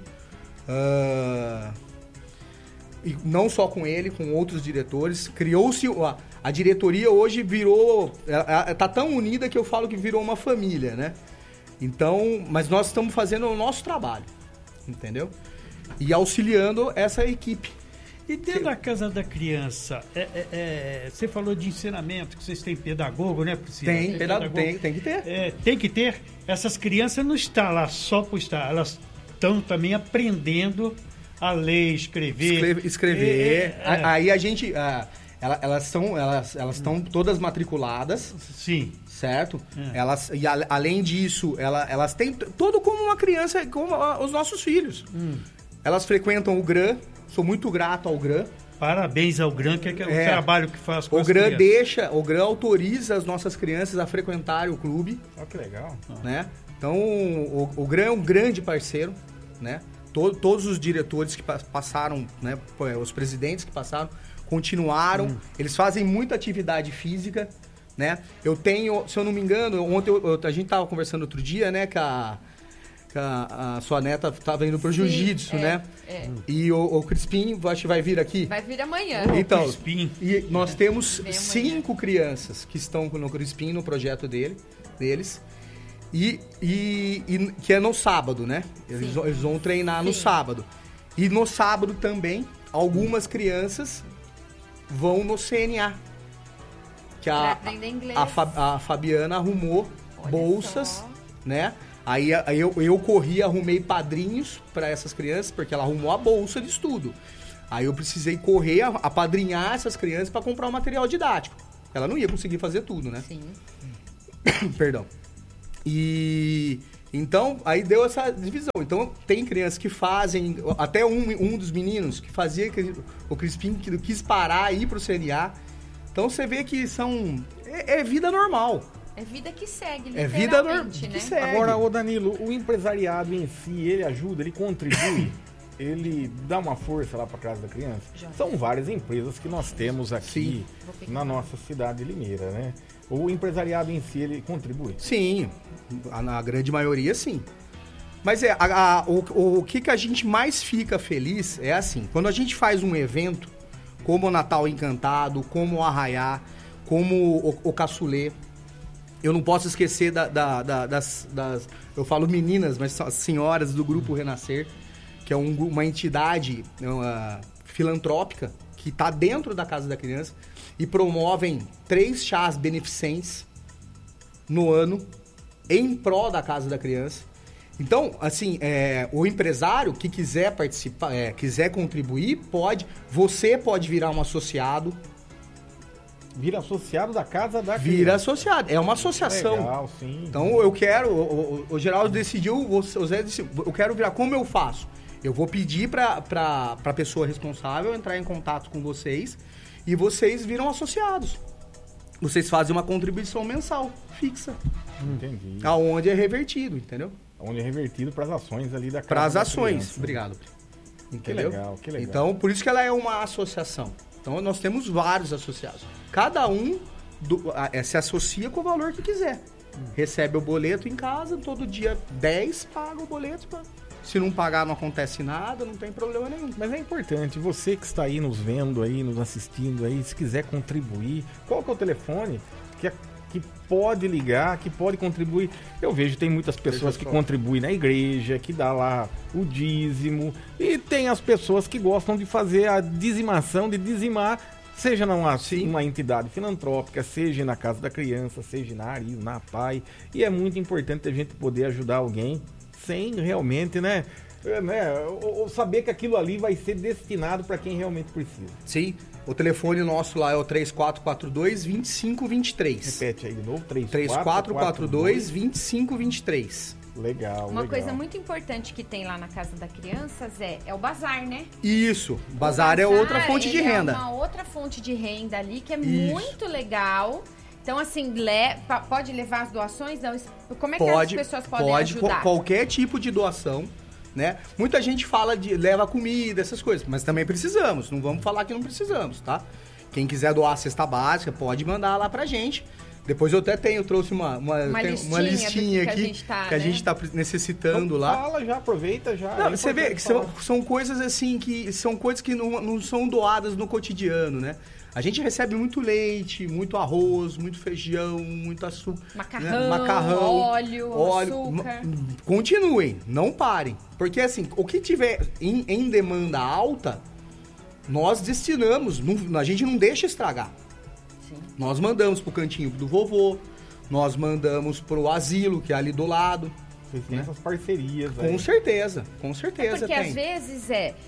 [SPEAKER 1] E não só com ele, com outros diretores. Criou-se... A diretoria hoje virou... Tá tão unida que eu falo que virou uma família, né? Então... Mas nós estamos fazendo o nosso trabalho, entendeu? E auxiliando essa equipe.
[SPEAKER 4] E dentro da Casa da Criança, você falou de ensinamento, que vocês têm pedagogo, né, Priscila?
[SPEAKER 1] Tem que ter.
[SPEAKER 4] Tem que ter. Essas crianças não estão lá só por estar, elas estão também aprendendo a ler, escrever.
[SPEAKER 1] Aí a gente... Elas estão todas matriculadas.
[SPEAKER 4] Sim.
[SPEAKER 1] Certo? Além disso, elas têm todo como uma criança, como os nossos filhos. Elas frequentam o GRAM. Sou muito grato ao GRAM.
[SPEAKER 4] Parabéns ao GRAM, que é o trabalho que faz com as
[SPEAKER 1] crianças. O GRAM autoriza as nossas crianças a frequentarem o clube.
[SPEAKER 3] Olha que legal.
[SPEAKER 1] Né? Então, o GRAM é um grande parceiro, né? Todos os diretores que passaram, né? Os presidentes que passaram, continuaram. Eles fazem muita atividade física, né? Eu tenho, se eu não me engano, ontem a gente estava conversando outro dia, né? Que a sua neta estava indo pro jiu-jitsu, né? E o Crispim, acho que vai vir aqui.
[SPEAKER 2] Vai vir amanhã.
[SPEAKER 1] Então,
[SPEAKER 4] Crispim.
[SPEAKER 1] E nós temos 5 crianças que estão no Crispim, no projeto deles. E que é no sábado, né? Eles vão treinar no sábado. E no sábado também, algumas crianças vão no CNA. Que
[SPEAKER 2] Pra aprender inglês.
[SPEAKER 1] a Fabiana arrumou
[SPEAKER 2] Olha
[SPEAKER 1] bolsas,
[SPEAKER 2] só.
[SPEAKER 1] né? Aí eu corri, arrumei padrinhos para essas crianças, porque ela arrumou a bolsa de estudo. Aí eu precisei correr, apadrinhar essas crianças para comprar o material didático. Ela não ia conseguir fazer tudo, né?
[SPEAKER 2] Sim.
[SPEAKER 1] Perdão. E então, aí deu essa divisão. Então, tem crianças que fazem, até um dos meninos que fazia, o Crispim, que quis parar e ir pro CNA. Então, você vê que é vida normal.
[SPEAKER 2] É vida que segue,
[SPEAKER 1] É vida
[SPEAKER 2] literalmente,
[SPEAKER 1] que
[SPEAKER 2] né?
[SPEAKER 1] segue.
[SPEAKER 3] Agora, ô Danilo, o empresariado em si, ele ajuda, ele contribui, ele dá uma força lá para casa da criança?
[SPEAKER 2] Já.
[SPEAKER 3] São várias empresas que nós temos aqui na nossa cidade de Limeira, né? O empresariado em si, ele contribui?
[SPEAKER 1] Sim, na grande maioria, sim. Mas o que a gente mais fica feliz é assim, quando a gente faz um evento, como o Natal Encantado, como o Arraiá, como o Caçulê, eu não posso esquecer das eu falo meninas, mas são as senhoras do Grupo Renascer, que é uma entidade filantrópica que está dentro da Casa da Criança e promovem 3 chás beneficentes no ano em prol da Casa da Criança. Então, assim, o empresário que quiser participar, quiser contribuir, você pode virar um associado.
[SPEAKER 3] Vira associado da Casa da Criança.
[SPEAKER 1] Vira associado, é uma associação.
[SPEAKER 3] Legal, sim.
[SPEAKER 1] Então eu quero, o Geraldo decidiu, o Zé decidiu, eu quero virar, como eu faço? Eu vou pedir pra pessoa responsável entrar em contato com vocês e vocês viram associados. Vocês fazem uma contribuição mensal, fixa.
[SPEAKER 3] Entendi.
[SPEAKER 1] Aonde é revertido, entendeu?
[SPEAKER 3] Onde é revertido para as ações ali da Casa
[SPEAKER 1] Para as
[SPEAKER 3] da
[SPEAKER 1] ações.
[SPEAKER 3] Criança.
[SPEAKER 1] Obrigado. Entendeu?
[SPEAKER 3] Que legal.
[SPEAKER 1] Então, por isso que ela é uma associação. Então, nós temos vários associados. Cada um se associa com o valor que quiser. Recebe o boleto em casa, todo dia 10, paga o boleto. Se não pagar, não acontece nada, não tem problema nenhum.
[SPEAKER 3] Mas é importante, você que está aí nos vendo, aí, nos assistindo aí, se quiser contribuir, qual que é o telefone que pode ligar, que pode contribuir? Eu vejo, tem muitas pessoas que contribuem na igreja, que dá lá o dízimo, e tem as pessoas que gostam de fazer a dizimação, de dizimar, seja numa entidade filantrópica, seja na Casa da Criança, seja na Ari, na PAI, e é muito importante a gente poder ajudar alguém sem realmente, ou saber que aquilo ali vai ser destinado para quem realmente precisa.
[SPEAKER 1] Sim, o telefone nosso lá é o 3442-2523.
[SPEAKER 3] Repete aí de novo,
[SPEAKER 1] 3442-2523.
[SPEAKER 3] Legal,
[SPEAKER 2] Uma coisa muito importante que tem lá na Casa da Criança, Zé, é o bazar, né?
[SPEAKER 1] Isso, bazar é outra fonte de renda.
[SPEAKER 2] É uma outra fonte de renda ali que é muito legal. Então, assim, pode levar as doações? Como é que as pessoas podem ajudar?
[SPEAKER 1] Qualquer tipo de doação, né? Muita gente fala leva comida, essas coisas, mas também precisamos. Não vamos falar que não precisamos, tá? Quem quiser doar a cesta básica, pode mandar lá pra gente. Depois eu até trouxe uma listinha aqui que a gente tá necessitando
[SPEAKER 3] então,
[SPEAKER 1] lá.
[SPEAKER 3] Fala, já aproveita, já.
[SPEAKER 1] Não, você vê que são coisas assim, que são coisas que não são doadas no cotidiano, né? A gente recebe muito leite, muito arroz, muito feijão, muito açúcar.
[SPEAKER 2] Macarrão, óleo, açúcar.
[SPEAKER 1] Continuem, não parem. Porque assim, o que tiver em demanda alta, nós destinamos, a gente não deixa estragar.
[SPEAKER 2] Sim.
[SPEAKER 1] Nós mandamos pro cantinho do vovô, nós mandamos pro asilo, que é ali do lado.
[SPEAKER 3] Vocês têm essas parcerias
[SPEAKER 1] aí. Com certeza.
[SPEAKER 2] Porque
[SPEAKER 1] tem.
[SPEAKER 2] Às vezes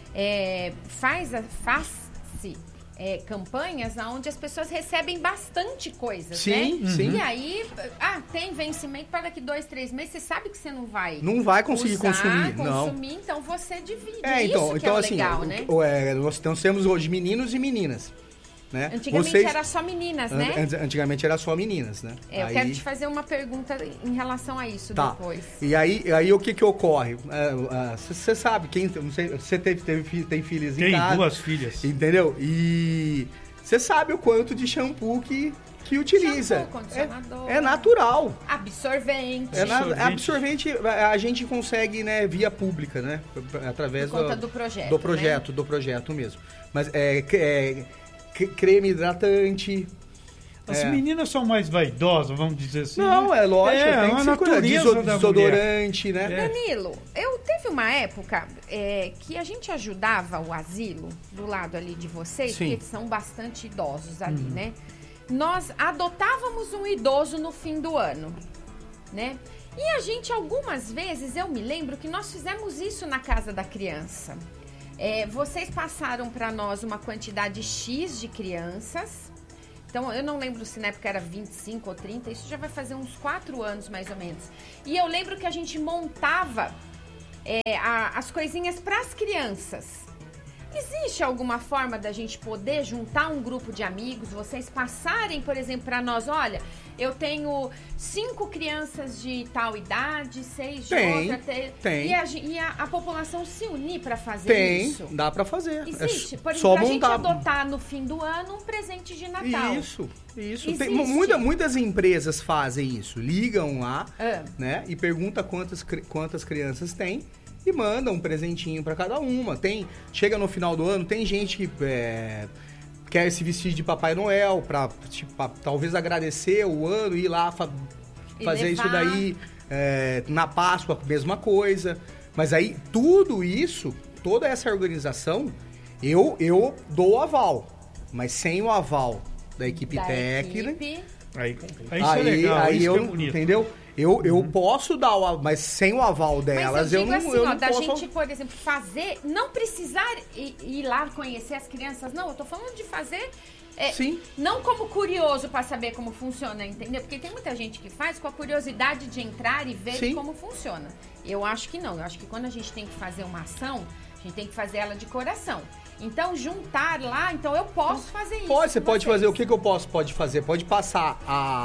[SPEAKER 2] faz-se campanhas onde as pessoas recebem bastante coisas,
[SPEAKER 1] sim,
[SPEAKER 2] né?
[SPEAKER 1] Sim.
[SPEAKER 2] E aí, tem vencimento para daqui 2, 3 meses, você sabe que você não vai
[SPEAKER 1] conseguir consumir, não.
[SPEAKER 2] Então você divide.
[SPEAKER 1] Então
[SPEAKER 2] que é
[SPEAKER 1] assim,
[SPEAKER 2] legal, né?
[SPEAKER 1] Nós temos hoje meninos e meninas. Né?
[SPEAKER 2] Antigamente era só meninas, né?
[SPEAKER 1] Antigamente era só meninas, né?
[SPEAKER 2] Eu quero te fazer uma pergunta em relação a isso depois.
[SPEAKER 1] E aí o que ocorre? Você sabe, não sei, você tem filhas em casa.
[SPEAKER 4] Tem 2 filhas.
[SPEAKER 1] Entendeu? E você sabe o quanto de shampoo que utiliza.
[SPEAKER 2] Shampoo, condicionador.
[SPEAKER 1] É natural.
[SPEAKER 2] Absorvente.
[SPEAKER 1] Absorvente a gente consegue, né, via pública, né? Através
[SPEAKER 2] por conta do projeto.
[SPEAKER 1] Do projeto mesmo. Mas creme hidratante.
[SPEAKER 4] As meninas são mais vaidosas, vamos dizer assim.
[SPEAKER 1] Não, é lógico. Tem que
[SPEAKER 4] natureza
[SPEAKER 1] desodorante, né?
[SPEAKER 2] Danilo, uma época que a gente ajudava o asilo do lado ali de vocês,
[SPEAKER 1] Sim.
[SPEAKER 2] porque são bastante idosos ali, né? Nós adotávamos um idoso no fim do ano, né? E a gente, algumas vezes, eu me lembro que nós fizemos isso na casa da criança. Vocês passaram para nós uma quantidade X de crianças. Então, eu não lembro se na época era 25 ou 30, isso já vai fazer uns 4 anos, mais ou menos. E eu lembro que a gente montava as coisinhas para as crianças. Existe alguma forma da gente poder juntar um grupo de amigos, vocês passarem, por exemplo, para nós, olha, eu tenho 5 crianças de tal idade, 6 de outra.
[SPEAKER 1] Tem.
[SPEAKER 2] E a população se unir para fazer isso?
[SPEAKER 1] Dá para fazer.
[SPEAKER 2] Existe? Por
[SPEAKER 1] só
[SPEAKER 2] exemplo, pra
[SPEAKER 1] montar.
[SPEAKER 2] gente adotar no fim do ano um presente de Natal.
[SPEAKER 1] Isso.
[SPEAKER 2] Existe.
[SPEAKER 1] Tem, muitas empresas fazem isso. Ligam lá, né? E perguntam quantas crianças tem. E manda um presentinho para cada uma. Chega no final do ano, tem gente que quer se vestir de Papai Noel para talvez agradecer o ano e ir lá fazer isso daí. Na Páscoa, mesma coisa. Mas aí, tudo isso, toda essa organização, eu dou o aval. Mas sem o aval da equipe técnica...
[SPEAKER 3] Aí
[SPEAKER 4] isso é legal,
[SPEAKER 1] aí
[SPEAKER 4] isso
[SPEAKER 1] eu,
[SPEAKER 4] que é bonito.
[SPEAKER 1] entendeu? Eu posso dar o aval, mas sem o aval delas,
[SPEAKER 2] mas eu digo
[SPEAKER 1] não
[SPEAKER 2] da
[SPEAKER 1] posso...
[SPEAKER 2] gente, por exemplo, fazer, não precisar ir lá conhecer as crianças, não, eu tô falando de fazer,
[SPEAKER 1] Sim.
[SPEAKER 2] não como curioso para saber como funciona, entendeu? Porque tem muita gente que faz com a curiosidade de entrar e ver
[SPEAKER 1] Sim.
[SPEAKER 2] como funciona. Eu acho que não, eu acho que quando a gente tem que fazer uma ação, a gente tem que fazer ela de coração. Então, juntar lá, então eu posso fazer isso.
[SPEAKER 1] Você pode fazer, o que eu pode fazer? Pode passar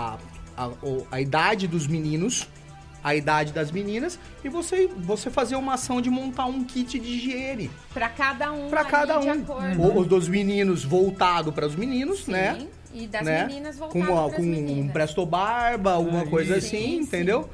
[SPEAKER 1] a idade dos meninos, a idade das meninas, e você fazer uma ação de montar um kit de higiene.
[SPEAKER 2] Para cada um.
[SPEAKER 1] Para cada
[SPEAKER 2] de
[SPEAKER 1] um.
[SPEAKER 2] acordo.
[SPEAKER 1] Os dos meninos voltado para os meninos,
[SPEAKER 2] Sim,
[SPEAKER 1] né?
[SPEAKER 2] E das
[SPEAKER 1] né?
[SPEAKER 2] meninas voltado
[SPEAKER 1] com um Presto Barba, alguma coisa assim,
[SPEAKER 2] sim.
[SPEAKER 1] entendeu?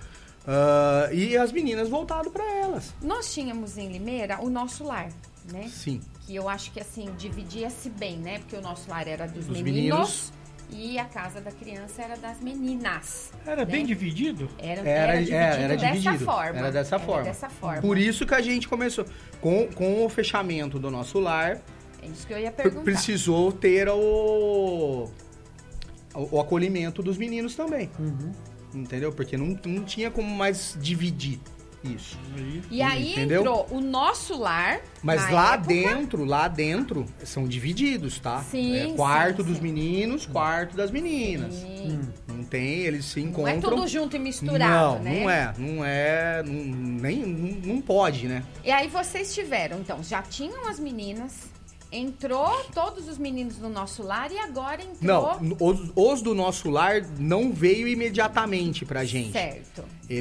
[SPEAKER 1] E as meninas voltado para elas.
[SPEAKER 2] Nós tínhamos em Limeira o Nosso Lar, né?
[SPEAKER 1] Sim.
[SPEAKER 2] Que eu acho que assim, dividia-se bem, né? Porque o Nosso Lar era dos
[SPEAKER 1] Dos
[SPEAKER 2] meninos e a casa da criança era das meninas.
[SPEAKER 4] Era
[SPEAKER 2] né?
[SPEAKER 4] bem dividido?
[SPEAKER 2] Era dividido dessa forma.
[SPEAKER 1] Era dessa forma. Por isso que a gente começou. Com o fechamento do Nosso Lar,
[SPEAKER 2] é isso que eu ia perguntar.
[SPEAKER 1] precisou ter o acolhimento dos meninos também. Entendeu? Porque não tinha como mais dividir isso.
[SPEAKER 2] E aí
[SPEAKER 1] entendeu?
[SPEAKER 2] entrou o Nosso Lar.
[SPEAKER 1] Mas
[SPEAKER 2] na
[SPEAKER 1] lá
[SPEAKER 2] época.
[SPEAKER 1] dentro são divididos, tá?
[SPEAKER 2] Sim,
[SPEAKER 1] quarto
[SPEAKER 2] sim,
[SPEAKER 1] dos
[SPEAKER 2] sim.
[SPEAKER 1] meninos, quarto das meninas.
[SPEAKER 2] Sim.
[SPEAKER 1] Não tem, eles se
[SPEAKER 2] Não
[SPEAKER 1] encontram.
[SPEAKER 2] é tudo junto e misturado, né?
[SPEAKER 1] Não pode, né?
[SPEAKER 2] E aí vocês tiveram, então, já tinham as meninas, entrou todos os meninos do Nosso Lar e agora entrou...
[SPEAKER 1] Não, os do Nosso Lar não veio imediatamente pra gente.
[SPEAKER 2] Certo.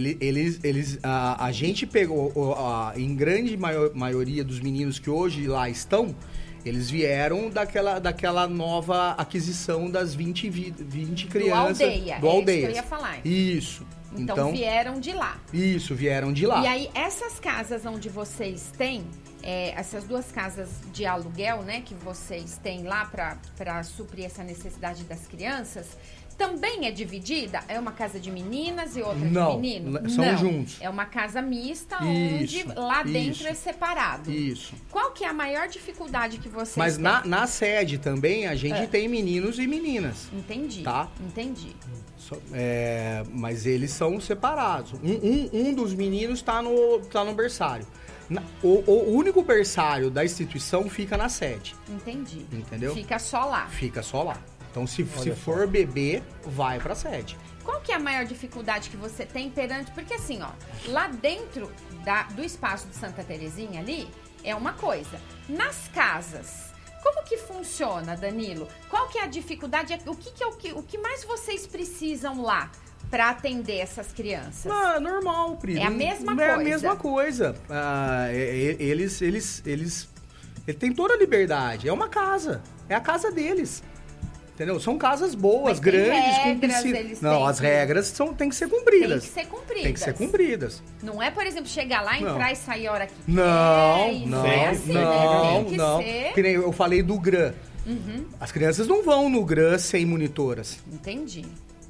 [SPEAKER 1] A gente pegou, em grande maioria dos meninos que hoje lá estão, eles vieram daquela nova aquisição das 20 crianças.
[SPEAKER 2] Do Aldeia.
[SPEAKER 1] Isso
[SPEAKER 2] que eu ia falar.
[SPEAKER 1] Isso.
[SPEAKER 2] Então vieram de lá.
[SPEAKER 1] Isso, vieram de lá.
[SPEAKER 2] E aí, essas casas onde vocês têm, essas 2 casas de aluguel, né, que vocês têm lá para suprir essa necessidade das crianças, também é dividida? É uma casa de meninas e outra de meninos?
[SPEAKER 1] São juntos.
[SPEAKER 2] É uma casa mista onde lá dentro é separado.
[SPEAKER 1] Isso.
[SPEAKER 2] Qual que é a maior dificuldade que vocês
[SPEAKER 1] Mas
[SPEAKER 2] têm?
[SPEAKER 1] na sede também a gente tem meninos e meninas.
[SPEAKER 2] Entendi.
[SPEAKER 1] Tá?
[SPEAKER 2] Entendi.
[SPEAKER 1] Mas eles são separados. Um dos meninos tá no berçário. O único berçário da instituição fica na sede.
[SPEAKER 2] Entendi.
[SPEAKER 1] Entendeu?
[SPEAKER 2] Fica só lá.
[SPEAKER 1] Fica só lá. Então, se for bebê, vai pra sede.
[SPEAKER 2] Qual que é a maior dificuldade que você tem perante... Porque assim, ó, lá dentro do espaço de Santa Terezinha ali, é uma coisa. Nas casas, como que funciona, Danilo? Qual que é a dificuldade? O que mais vocês precisam lá para atender essas crianças?
[SPEAKER 1] Normal, Pri.
[SPEAKER 2] É a mesma coisa.
[SPEAKER 1] É a mesma coisa. Eles têm toda a liberdade. É uma casa. É a casa deles. Entendeu? São casas boas,
[SPEAKER 2] mas
[SPEAKER 1] grandes, com
[SPEAKER 2] piscina.
[SPEAKER 1] As regras têm que ser cumpridas.
[SPEAKER 2] Tem que ser cumpridas. Não é, por exemplo, chegar lá, entrar e sair a hora que quer.
[SPEAKER 1] Não.
[SPEAKER 2] Ser.
[SPEAKER 1] Que nem eu falei do GRAM. As crianças não vão no GRAM sem monitoras.
[SPEAKER 2] Entendi.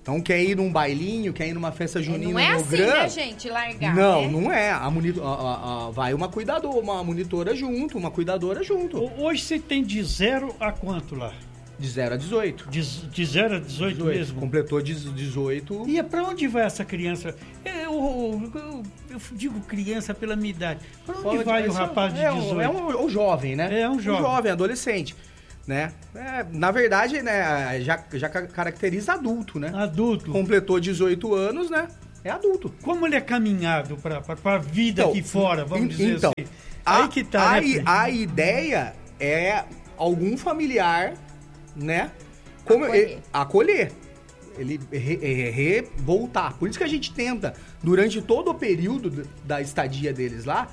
[SPEAKER 1] Então, quer ir num bailinho, quer ir numa festa junina
[SPEAKER 2] não é
[SPEAKER 1] no
[SPEAKER 2] assim,
[SPEAKER 1] GRAM...
[SPEAKER 2] né, gente, largar,
[SPEAKER 1] Não,
[SPEAKER 2] né?
[SPEAKER 1] não é. Vai uma monitora junto, uma cuidadora junto.
[SPEAKER 4] Hoje você tem de 0 a quanto lá?
[SPEAKER 1] De 0 a 18.
[SPEAKER 4] De 0 a 18 mesmo?
[SPEAKER 1] Completou 18.
[SPEAKER 4] E para onde vai essa criança? Eu digo criança pela minha idade. Para onde vai o rapaz de 18?
[SPEAKER 1] É um jovem, né?
[SPEAKER 4] É um jovem.
[SPEAKER 1] Adolescente. Né? Na verdade, né, já caracteriza adulto, né?
[SPEAKER 4] Adulto.
[SPEAKER 1] Completou 18 anos, né? É adulto.
[SPEAKER 4] Como ele é caminhado para a vida
[SPEAKER 1] Então,
[SPEAKER 4] aqui fora, vamos dizer
[SPEAKER 1] então,
[SPEAKER 4] assim? Aí que tá, né?
[SPEAKER 1] A ideia é algum familiar, né? Acolher. Ele voltar. Por isso que a gente tenta, durante todo o período da estadia deles lá,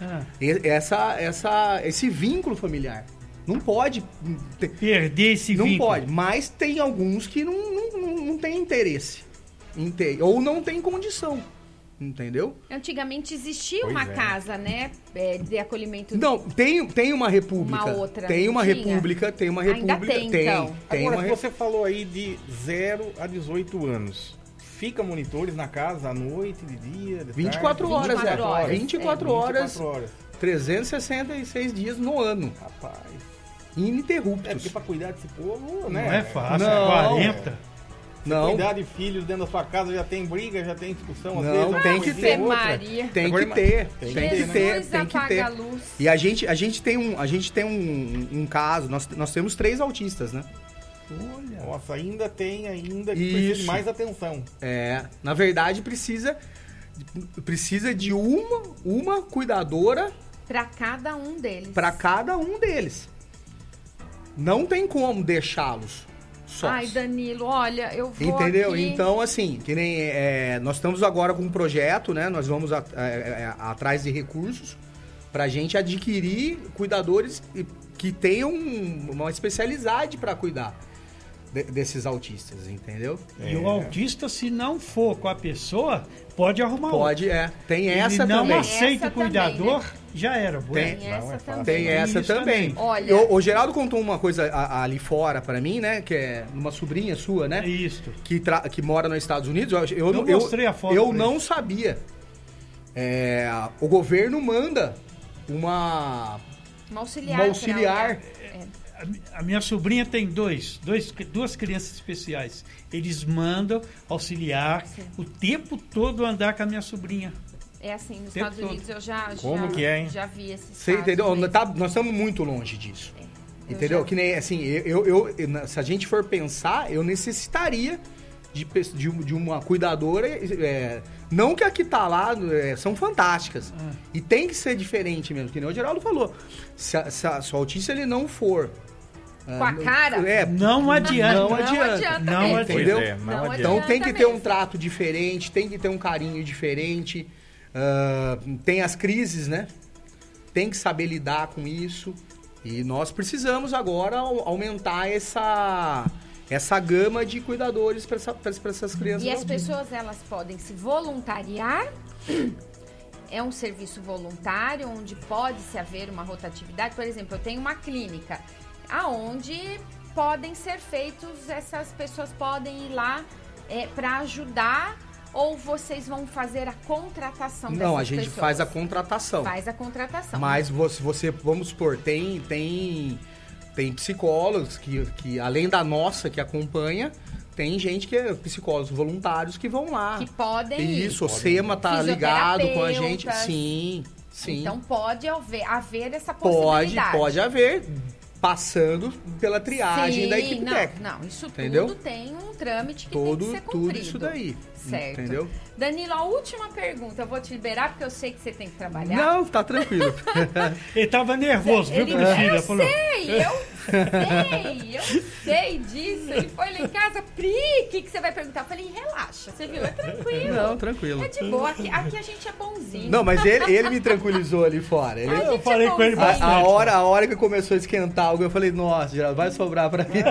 [SPEAKER 1] esse vínculo familiar. Não pode
[SPEAKER 4] perder esse vínculo.
[SPEAKER 1] Não pode, mas tem alguns que não tem interesse ou não tem condição, entendeu?
[SPEAKER 2] Antigamente existia uma casa, né, de acolhimento.
[SPEAKER 1] Não, tem uma república.
[SPEAKER 2] Uma outra.
[SPEAKER 1] Tem uma república.
[SPEAKER 2] Ainda tem, então.
[SPEAKER 3] Agora, você falou aí de 0 a 18 anos. Fica monitores na casa à noite, de dia, de
[SPEAKER 1] 24
[SPEAKER 3] tarde?
[SPEAKER 1] horas,
[SPEAKER 2] 24 horas.
[SPEAKER 1] 24 horas. 366 dias no ano.
[SPEAKER 3] Rapaz.
[SPEAKER 1] Ininterruptos.
[SPEAKER 3] Porque pra cuidar desse povo, né?
[SPEAKER 4] Não é fácil,
[SPEAKER 1] Não.
[SPEAKER 4] é 40.
[SPEAKER 1] Não.
[SPEAKER 3] Cuidar de filhos dentro da sua casa já tem briga, já tem discussão. Às
[SPEAKER 1] Não,
[SPEAKER 3] vezes,
[SPEAKER 1] tem que ter.
[SPEAKER 2] Maria.
[SPEAKER 1] Tem que ter. E a gente tem um caso, nós temos 3 autistas, né?
[SPEAKER 3] Olha. Nossa, ainda que precisa de mais atenção.
[SPEAKER 1] Na verdade precisa de uma cuidadora
[SPEAKER 2] para cada um deles.
[SPEAKER 1] Não tem como deixá-los sós.
[SPEAKER 2] Ai, Danilo, olha, eu vou
[SPEAKER 1] Entendeu?
[SPEAKER 2] aqui...
[SPEAKER 1] Então, assim, que nem nós estamos agora com um projeto, né? Nós vamos atrás de recursos pra gente adquirir cuidadores que tenham uma especialidade para cuidar desses autistas, entendeu?
[SPEAKER 4] E o autista, se não for com a pessoa, pode arrumar
[SPEAKER 1] Pode, tem essa
[SPEAKER 4] não
[SPEAKER 1] também.
[SPEAKER 4] aceita o cuidador,
[SPEAKER 2] também, né?
[SPEAKER 4] já era.
[SPEAKER 1] Tem essa também.
[SPEAKER 2] Olha,
[SPEAKER 1] o Geraldo contou uma coisa ali fora pra mim, né? Que é uma sobrinha sua, né?
[SPEAKER 4] Isso.
[SPEAKER 1] Que mora nos Estados Unidos.
[SPEAKER 4] Eu mostrei a foto.
[SPEAKER 1] Eu não sabia. O governo manda uma auxiliar.
[SPEAKER 4] A minha sobrinha tem duas crianças especiais. Eles mandam auxiliar o tempo todo andar com a minha sobrinha.
[SPEAKER 2] É assim, nos Estados Unidos eu já vi esses
[SPEAKER 1] Você
[SPEAKER 2] casos.
[SPEAKER 1] entendeu? Nós estamos muito longe disso. Entendeu? Que nem assim, se a gente for pensar, eu necessitaria de uma cuidadora. Não que a que tá lá são fantásticas. E tem que ser diferente mesmo, que nem o Geraldo falou. Se o autista ele não for
[SPEAKER 2] com a cara,
[SPEAKER 4] não adianta.
[SPEAKER 2] Não adianta.
[SPEAKER 1] Entendeu? Então tem que ter um
[SPEAKER 2] mesmo.
[SPEAKER 1] trato diferente, tem que ter um carinho diferente. Tem as crises, né? Tem que saber lidar com isso. E nós precisamos agora aumentar essa gama de cuidadores para essas crianças.
[SPEAKER 2] E as pessoas, elas podem se voluntariar. É um serviço voluntário, onde pode-se haver uma rotatividade. Por exemplo, eu tenho uma clínica aonde podem ser feitos, essas pessoas podem ir lá para ajudar, ou vocês vão fazer a contratação dessas pessoas?
[SPEAKER 1] Não, a gente faz a contratação.
[SPEAKER 2] Faz a contratação.
[SPEAKER 1] Mas você vamos supor, tem psicólogos que além da nossa que acompanha, tem gente que é psicólogos voluntários que vão lá.
[SPEAKER 2] Que podem
[SPEAKER 1] Isso, o SEMA tá ligado com a gente. Sim.
[SPEAKER 2] Então pode haver essa possibilidade.
[SPEAKER 1] Pode haver, passando pela triagem da equipe técnica.
[SPEAKER 2] Não, isso
[SPEAKER 1] entendeu?
[SPEAKER 2] Tudo tem um trâmite que tem que ser cumprido.
[SPEAKER 1] Tudo isso daí.
[SPEAKER 2] Certo.
[SPEAKER 1] Entendeu?
[SPEAKER 2] Danilo, a última pergunta. Eu vou te liberar porque eu sei que você tem que trabalhar.
[SPEAKER 1] Não, tá tranquilo.
[SPEAKER 4] Ele tava nervoso, viu, Priscila?
[SPEAKER 2] Eu sei disso. Ele foi lá em casa, Pri, o que você vai perguntar? Eu falei, relaxa, você viu? É tranquilo.
[SPEAKER 1] Não, tranquilo.
[SPEAKER 2] É de boa, aqui a gente é bonzinho.
[SPEAKER 1] Não, mas ele me tranquilizou ali fora.
[SPEAKER 4] Eu falei com ele bastante.
[SPEAKER 1] A hora que começou a esquentar algo, eu falei, nossa, Geraldo, vai sobrar pra mim.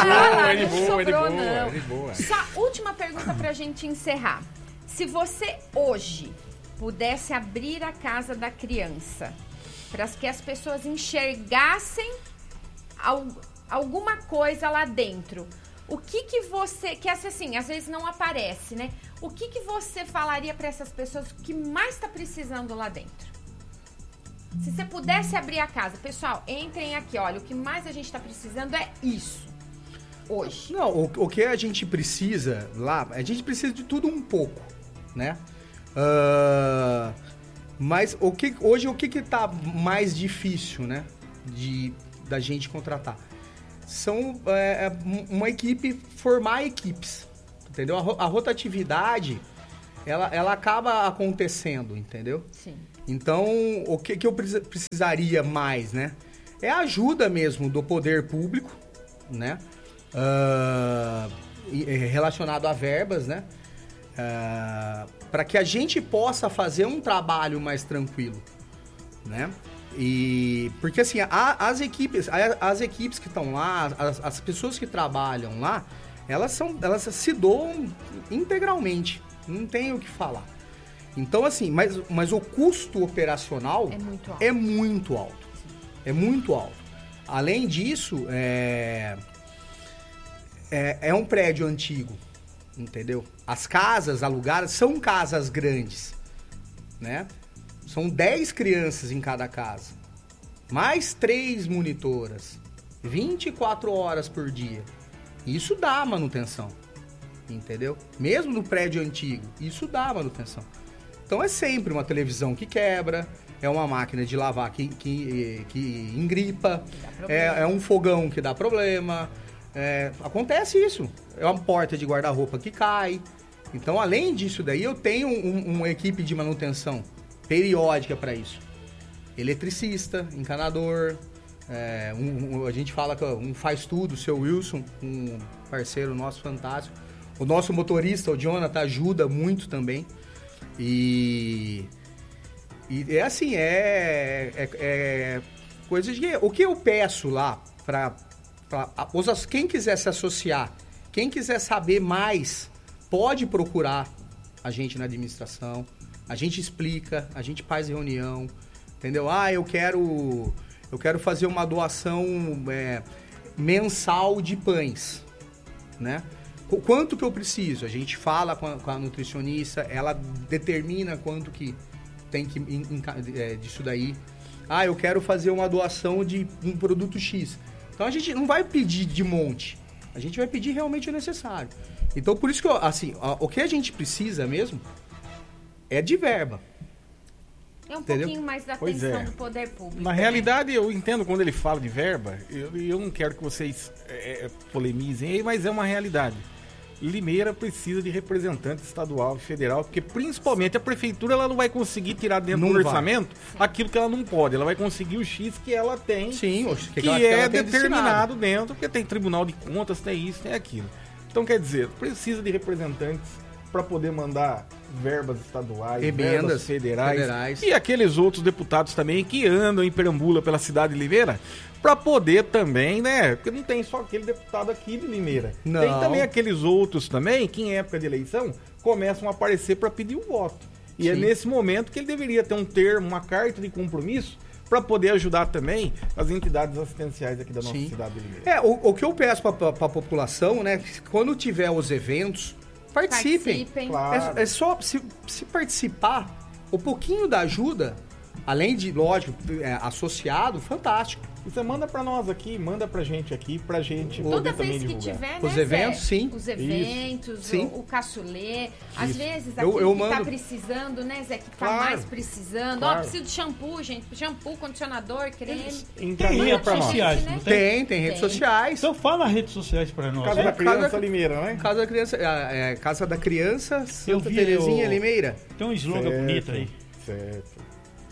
[SPEAKER 2] É de boa. Só última pergunta pra gente encerrar. Se você hoje pudesse abrir a casa da criança para que as pessoas enxergassem alguma coisa lá dentro, O que você... Que assim, às vezes não aparece, né? O que você falaria para essas pessoas que mais está precisando lá dentro? Se você pudesse abrir a casa, pessoal, entrem aqui, olha, o que mais a gente está precisando é isso, hoje.
[SPEAKER 1] Não, o que a gente precisa lá, a gente precisa de tudo um pouco, né? Mas hoje o que tá mais difícil, né? Da gente contratar? São uma equipe, formar equipes, entendeu? A rotatividade, ela acaba acontecendo, entendeu?
[SPEAKER 2] Sim.
[SPEAKER 1] Então, o que eu precisaria mais, né? É a ajuda mesmo do poder público, né? Relacionado a verbas, né? Para que a gente possa fazer um trabalho mais tranquilo, né? Porque assim, as equipes que estão lá, as pessoas que trabalham lá, elas se doam integralmente, não tem o que falar. Então assim, mas o custo operacional é muito alto. É muito alto. Além disso, é um prédio antigo, entendeu? As casas alugadas são casas grandes, né? São 10 crianças em cada casa, mais 3 monitoras, 24 horas por dia. Isso dá manutenção, entendeu? Mesmo no prédio antigo, isso dá manutenção. Então é sempre uma televisão que quebra, é uma máquina de lavar que engripa, é um fogão que dá problema. Acontece isso. É uma porta de guarda-roupa que cai. Então, além disso daí, eu tenho uma equipe de manutenção periódica para isso. Eletricista, encanador, a gente fala que um faz tudo, o seu Wilson, um parceiro nosso fantástico. O nosso motorista, o Jonathan, ajuda muito também. E é assim, coisa de... O que eu peço lá para quem quiser se associar, quem quiser saber mais, pode procurar a gente na administração. A gente explica, a gente faz reunião, entendeu? Eu quero fazer uma doação mensal de pães, né? Quanto que eu preciso? A gente fala com a nutricionista, ela determina quanto que tem que disso daí. Eu quero fazer uma doação de um produto X. Então a gente não vai pedir de monte, a gente vai pedir realmente o necessário. Então por isso que, o que a gente precisa mesmo é de verba.
[SPEAKER 2] É um pouquinho mais da atenção do poder público.
[SPEAKER 3] Na realidade, eu entendo quando ele fala de verba, eu não quero que vocês polemizem aí, mas é uma realidade. Limeira precisa de representante estadual e federal, porque principalmente a prefeitura ela não vai conseguir tirar dentro do orçamento aquilo que ela não pode. Ela vai conseguir o X que ela tem, que é determinado dentro, porque tem Tribunal de Contas, tem isso, tem aquilo. Então, quer dizer, precisa de representantes para poder mandar verbas estaduais, verbas federais e aqueles outros deputados também que andam em perambula pela cidade de Limeira, para poder também, né? Porque não tem só aquele deputado aqui de Limeira. Não. Tem também aqueles outros também que em época de eleição começam a aparecer para pedir o voto. E é nesse momento que ele deveria ter um termo, uma carta de compromisso para poder ajudar também as entidades assistenciais aqui da nossa cidade de Limeira.
[SPEAKER 1] O que eu peço para a população, né? Quando tiver os eventos, participem. Claro. É só se participar, um pouquinho da ajuda, além de, lógico, associado, fantástico.
[SPEAKER 3] Você manda pra nós aqui, manda pra gente aqui, pra gente
[SPEAKER 2] toda
[SPEAKER 3] poder
[SPEAKER 2] vez
[SPEAKER 3] também
[SPEAKER 2] que
[SPEAKER 3] divulgar.
[SPEAKER 2] tiver, né,
[SPEAKER 1] os eventos,
[SPEAKER 2] Zé?
[SPEAKER 1] sim.
[SPEAKER 2] Os eventos,
[SPEAKER 1] sim.
[SPEAKER 2] O caçulê. Às vezes aquilo que tá precisando, né, Zé? Que tá mais precisando. Preciso de shampoo, gente. Shampoo, condicionador, creme.
[SPEAKER 4] Tem redes sociais,
[SPEAKER 2] né?
[SPEAKER 4] não tem?
[SPEAKER 1] Tem redes sociais.
[SPEAKER 4] Então fala redes sociais pra nós.
[SPEAKER 3] Casa da Criança Limeira, né?
[SPEAKER 1] Casa da Criança, Casa da Criança, Santa Terezinha, Limeira.
[SPEAKER 4] Tem um slogan bonito aí.
[SPEAKER 3] Certo.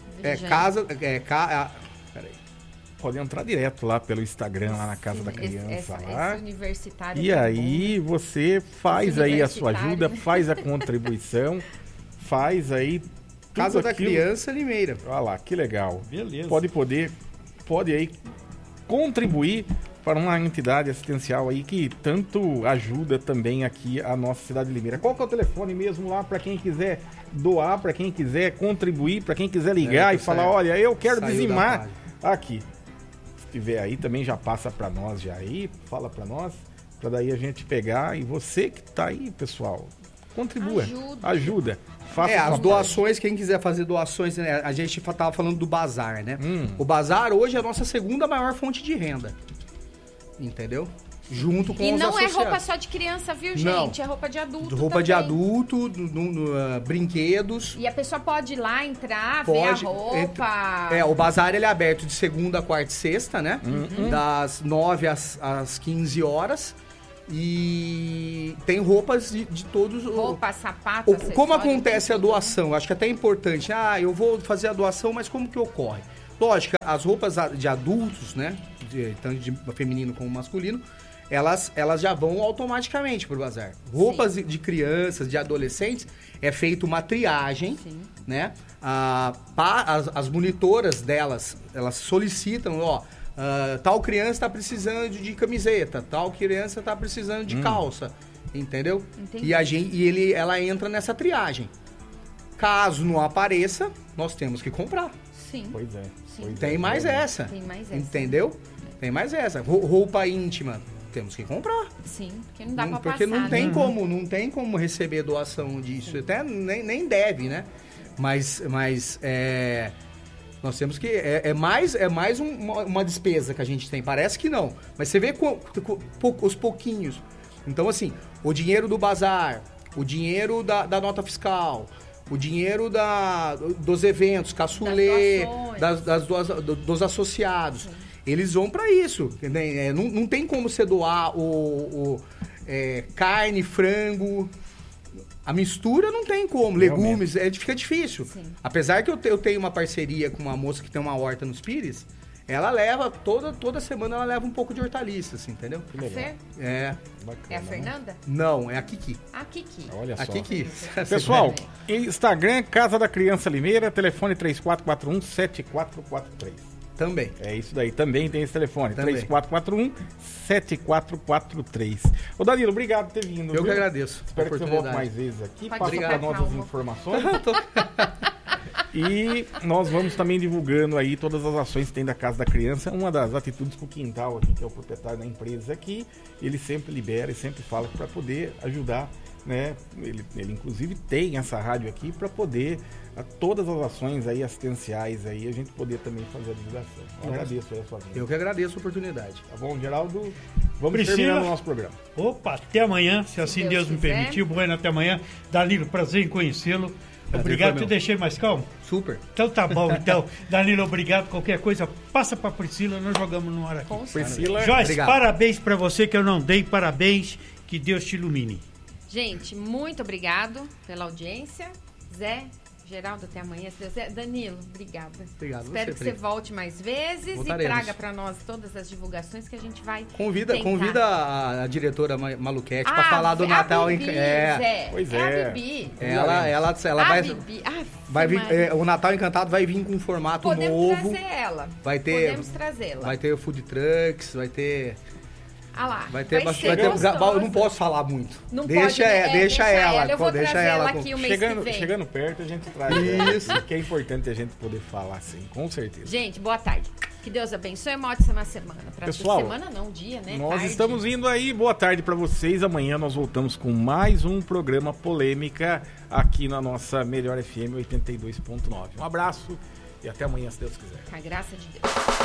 [SPEAKER 1] Peraí.
[SPEAKER 3] Pode entrar direto lá pelo Instagram, lá na Casa da Criança.
[SPEAKER 2] Esse universitário.
[SPEAKER 3] E aí você faz aí a sua ajuda, faz a contribuição, faz aí...
[SPEAKER 1] Casa da Criança Limeira.
[SPEAKER 3] Olha lá, que legal.
[SPEAKER 4] Beleza.
[SPEAKER 3] Pode aí contribuir para uma entidade assistencial aí que tanto ajuda também aqui a nossa cidade de Limeira. Qual que é o telefone mesmo lá para quem quiser doar, para quem quiser contribuir, para quem quiser ligar e falar, olha, eu quero dizimar aqui. Se tiver aí também já passa para nós já aí, fala para nós. Para daí a gente pegar, e você que tá aí, pessoal, contribua, ajuda. Faça
[SPEAKER 1] as
[SPEAKER 3] sua
[SPEAKER 1] doações, quem quiser fazer doações, né, a gente tava falando do bazar, né? O bazar hoje é a nossa segunda maior fonte de renda. Entendeu? Junto com os associados.
[SPEAKER 2] E não é roupa só de criança, viu, gente?
[SPEAKER 1] Não.
[SPEAKER 2] É roupa de adulto
[SPEAKER 1] Roupa
[SPEAKER 2] também.
[SPEAKER 1] de adulto, brinquedos.
[SPEAKER 2] E a pessoa pode ir lá, entrar, ver a roupa.
[SPEAKER 1] O bazar ele é aberto de segunda, quarta e sexta, né? Das 9 às 15 horas. E tem roupas de todos...
[SPEAKER 2] Roupa, sapato,
[SPEAKER 1] como acontece a doação? Acho que até é importante. Eu vou fazer a doação, mas como que ocorre? Lógico, as roupas de adultos, né? Tanto de feminino como masculino, elas já vão automaticamente pro bazar. Roupas de crianças, de adolescentes, é feita uma triagem, né? As monitoras delas, elas solicitam, tal criança está precisando de camiseta, tal criança está precisando de calça, entendeu? Entendi. E ela entra nessa triagem. Caso não apareça, nós temos que comprar.
[SPEAKER 2] Sim.
[SPEAKER 3] Pois é.
[SPEAKER 1] Tem mais essa. Entendeu? Tem mais essa. Roupa íntima, temos que comprar.
[SPEAKER 2] Sim, porque não dá pra
[SPEAKER 1] porque
[SPEAKER 2] passar.
[SPEAKER 1] Não tem como receber doação disso. Até nem deve, né? Mas nós temos que... É mais uma despesa que a gente tem. Parece que não. Mas você vê os pouquinhos. Então, assim, o dinheiro do bazar, o dinheiro da nota fiscal, o dinheiro dos eventos, caçulê, dos associados. Sim. Eles vão para isso. Não tem como você doar carne, frango... A mistura não tem como. Legumes, fica difícil. Sim. Apesar que eu tenho uma parceria com uma moça que tem uma horta nos Pires, ela leva, toda semana ela leva um pouco de hortaliças, entendeu?
[SPEAKER 2] Que legal.
[SPEAKER 3] Bacana,
[SPEAKER 2] é a Fernanda?
[SPEAKER 1] Não, é a Kiki.
[SPEAKER 2] A Kiki.
[SPEAKER 3] Olha só.
[SPEAKER 1] A Kiki.
[SPEAKER 3] Pessoal, Instagram, Casa da Criança Limeira, telefone 3441-7443.
[SPEAKER 1] Também.
[SPEAKER 3] É isso daí, também tem esse telefone, 3441-7443. Ô Danilo, obrigado por ter vindo.
[SPEAKER 1] Eu que agradeço.
[SPEAKER 3] Espero que você volte mais vezes aqui, passa para nós as informações. E nós vamos também divulgando aí todas as ações que tem da Casa da Criança. Uma das atitudes pro Quintal aqui, que é o proprietário da empresa aqui, ele sempre libera e sempre fala para poder ajudar, né? Ele inclusive tem essa rádio aqui para poder todas as ações aí assistenciais aí a gente poder também fazer a divulgação. Eu agradeço aí a sua vinda.
[SPEAKER 1] Eu que agradeço a oportunidade.
[SPEAKER 3] Tá bom, Geraldo? Vamos terminando o nosso programa.
[SPEAKER 4] Opa, até amanhã, se assim Deus me permitir. Bueno, até amanhã. Danilo, prazer em conhecê-lo. Obrigado, te deixei mais calmo?
[SPEAKER 1] Super.
[SPEAKER 4] Então tá bom, então. Danilo, obrigado. Qualquer coisa, passa pra Priscila, nós jogamos no ar aqui.
[SPEAKER 3] Priscila,
[SPEAKER 4] Joyce, obrigado. Parabéns pra você que eu não dei, parabéns, que Deus te ilumine.
[SPEAKER 2] Gente, muito obrigado pela audiência. Zé, Geraldo, até amanhã. Se Deus quiser. Danilo, obrigada.
[SPEAKER 1] Obrigado.
[SPEAKER 2] Espero que você volte mais vezes.
[SPEAKER 1] Voltaremos.
[SPEAKER 2] E traga para nós todas as divulgações que a gente vai
[SPEAKER 1] Convida a diretora Maluquete para falar do Natal.
[SPEAKER 2] Bibi,
[SPEAKER 3] Pois é.
[SPEAKER 2] A Bibi.
[SPEAKER 1] Ela vai...
[SPEAKER 2] Bibi.
[SPEAKER 1] Vai vir, o Natal Encantado vai vir com um formato novo.
[SPEAKER 2] Podemos trazer ela.
[SPEAKER 1] Podemos trazê-la. Vai ter food trucks, vai ter...
[SPEAKER 2] lá.
[SPEAKER 1] Vai ter bastante. Eu não posso falar muito.
[SPEAKER 2] Não
[SPEAKER 1] deixa ela.
[SPEAKER 2] Eu vou trazer ela aqui o mês que vem.
[SPEAKER 3] Chegando perto, a gente traz. Isso. Que é importante a gente poder falar assim, com certeza.
[SPEAKER 2] Gente, boa tarde. Que Deus abençoe. Uma ótima semana.
[SPEAKER 3] Pessoal,
[SPEAKER 2] semana não, dia, né?
[SPEAKER 3] Nós
[SPEAKER 2] tarde.
[SPEAKER 3] estamos indo aí. Boa tarde para vocês. Amanhã nós voltamos com mais um programa Polêmica aqui na nossa Melhor FM 82.9. Um abraço e até amanhã, se Deus quiser.
[SPEAKER 2] Com a graça de Deus.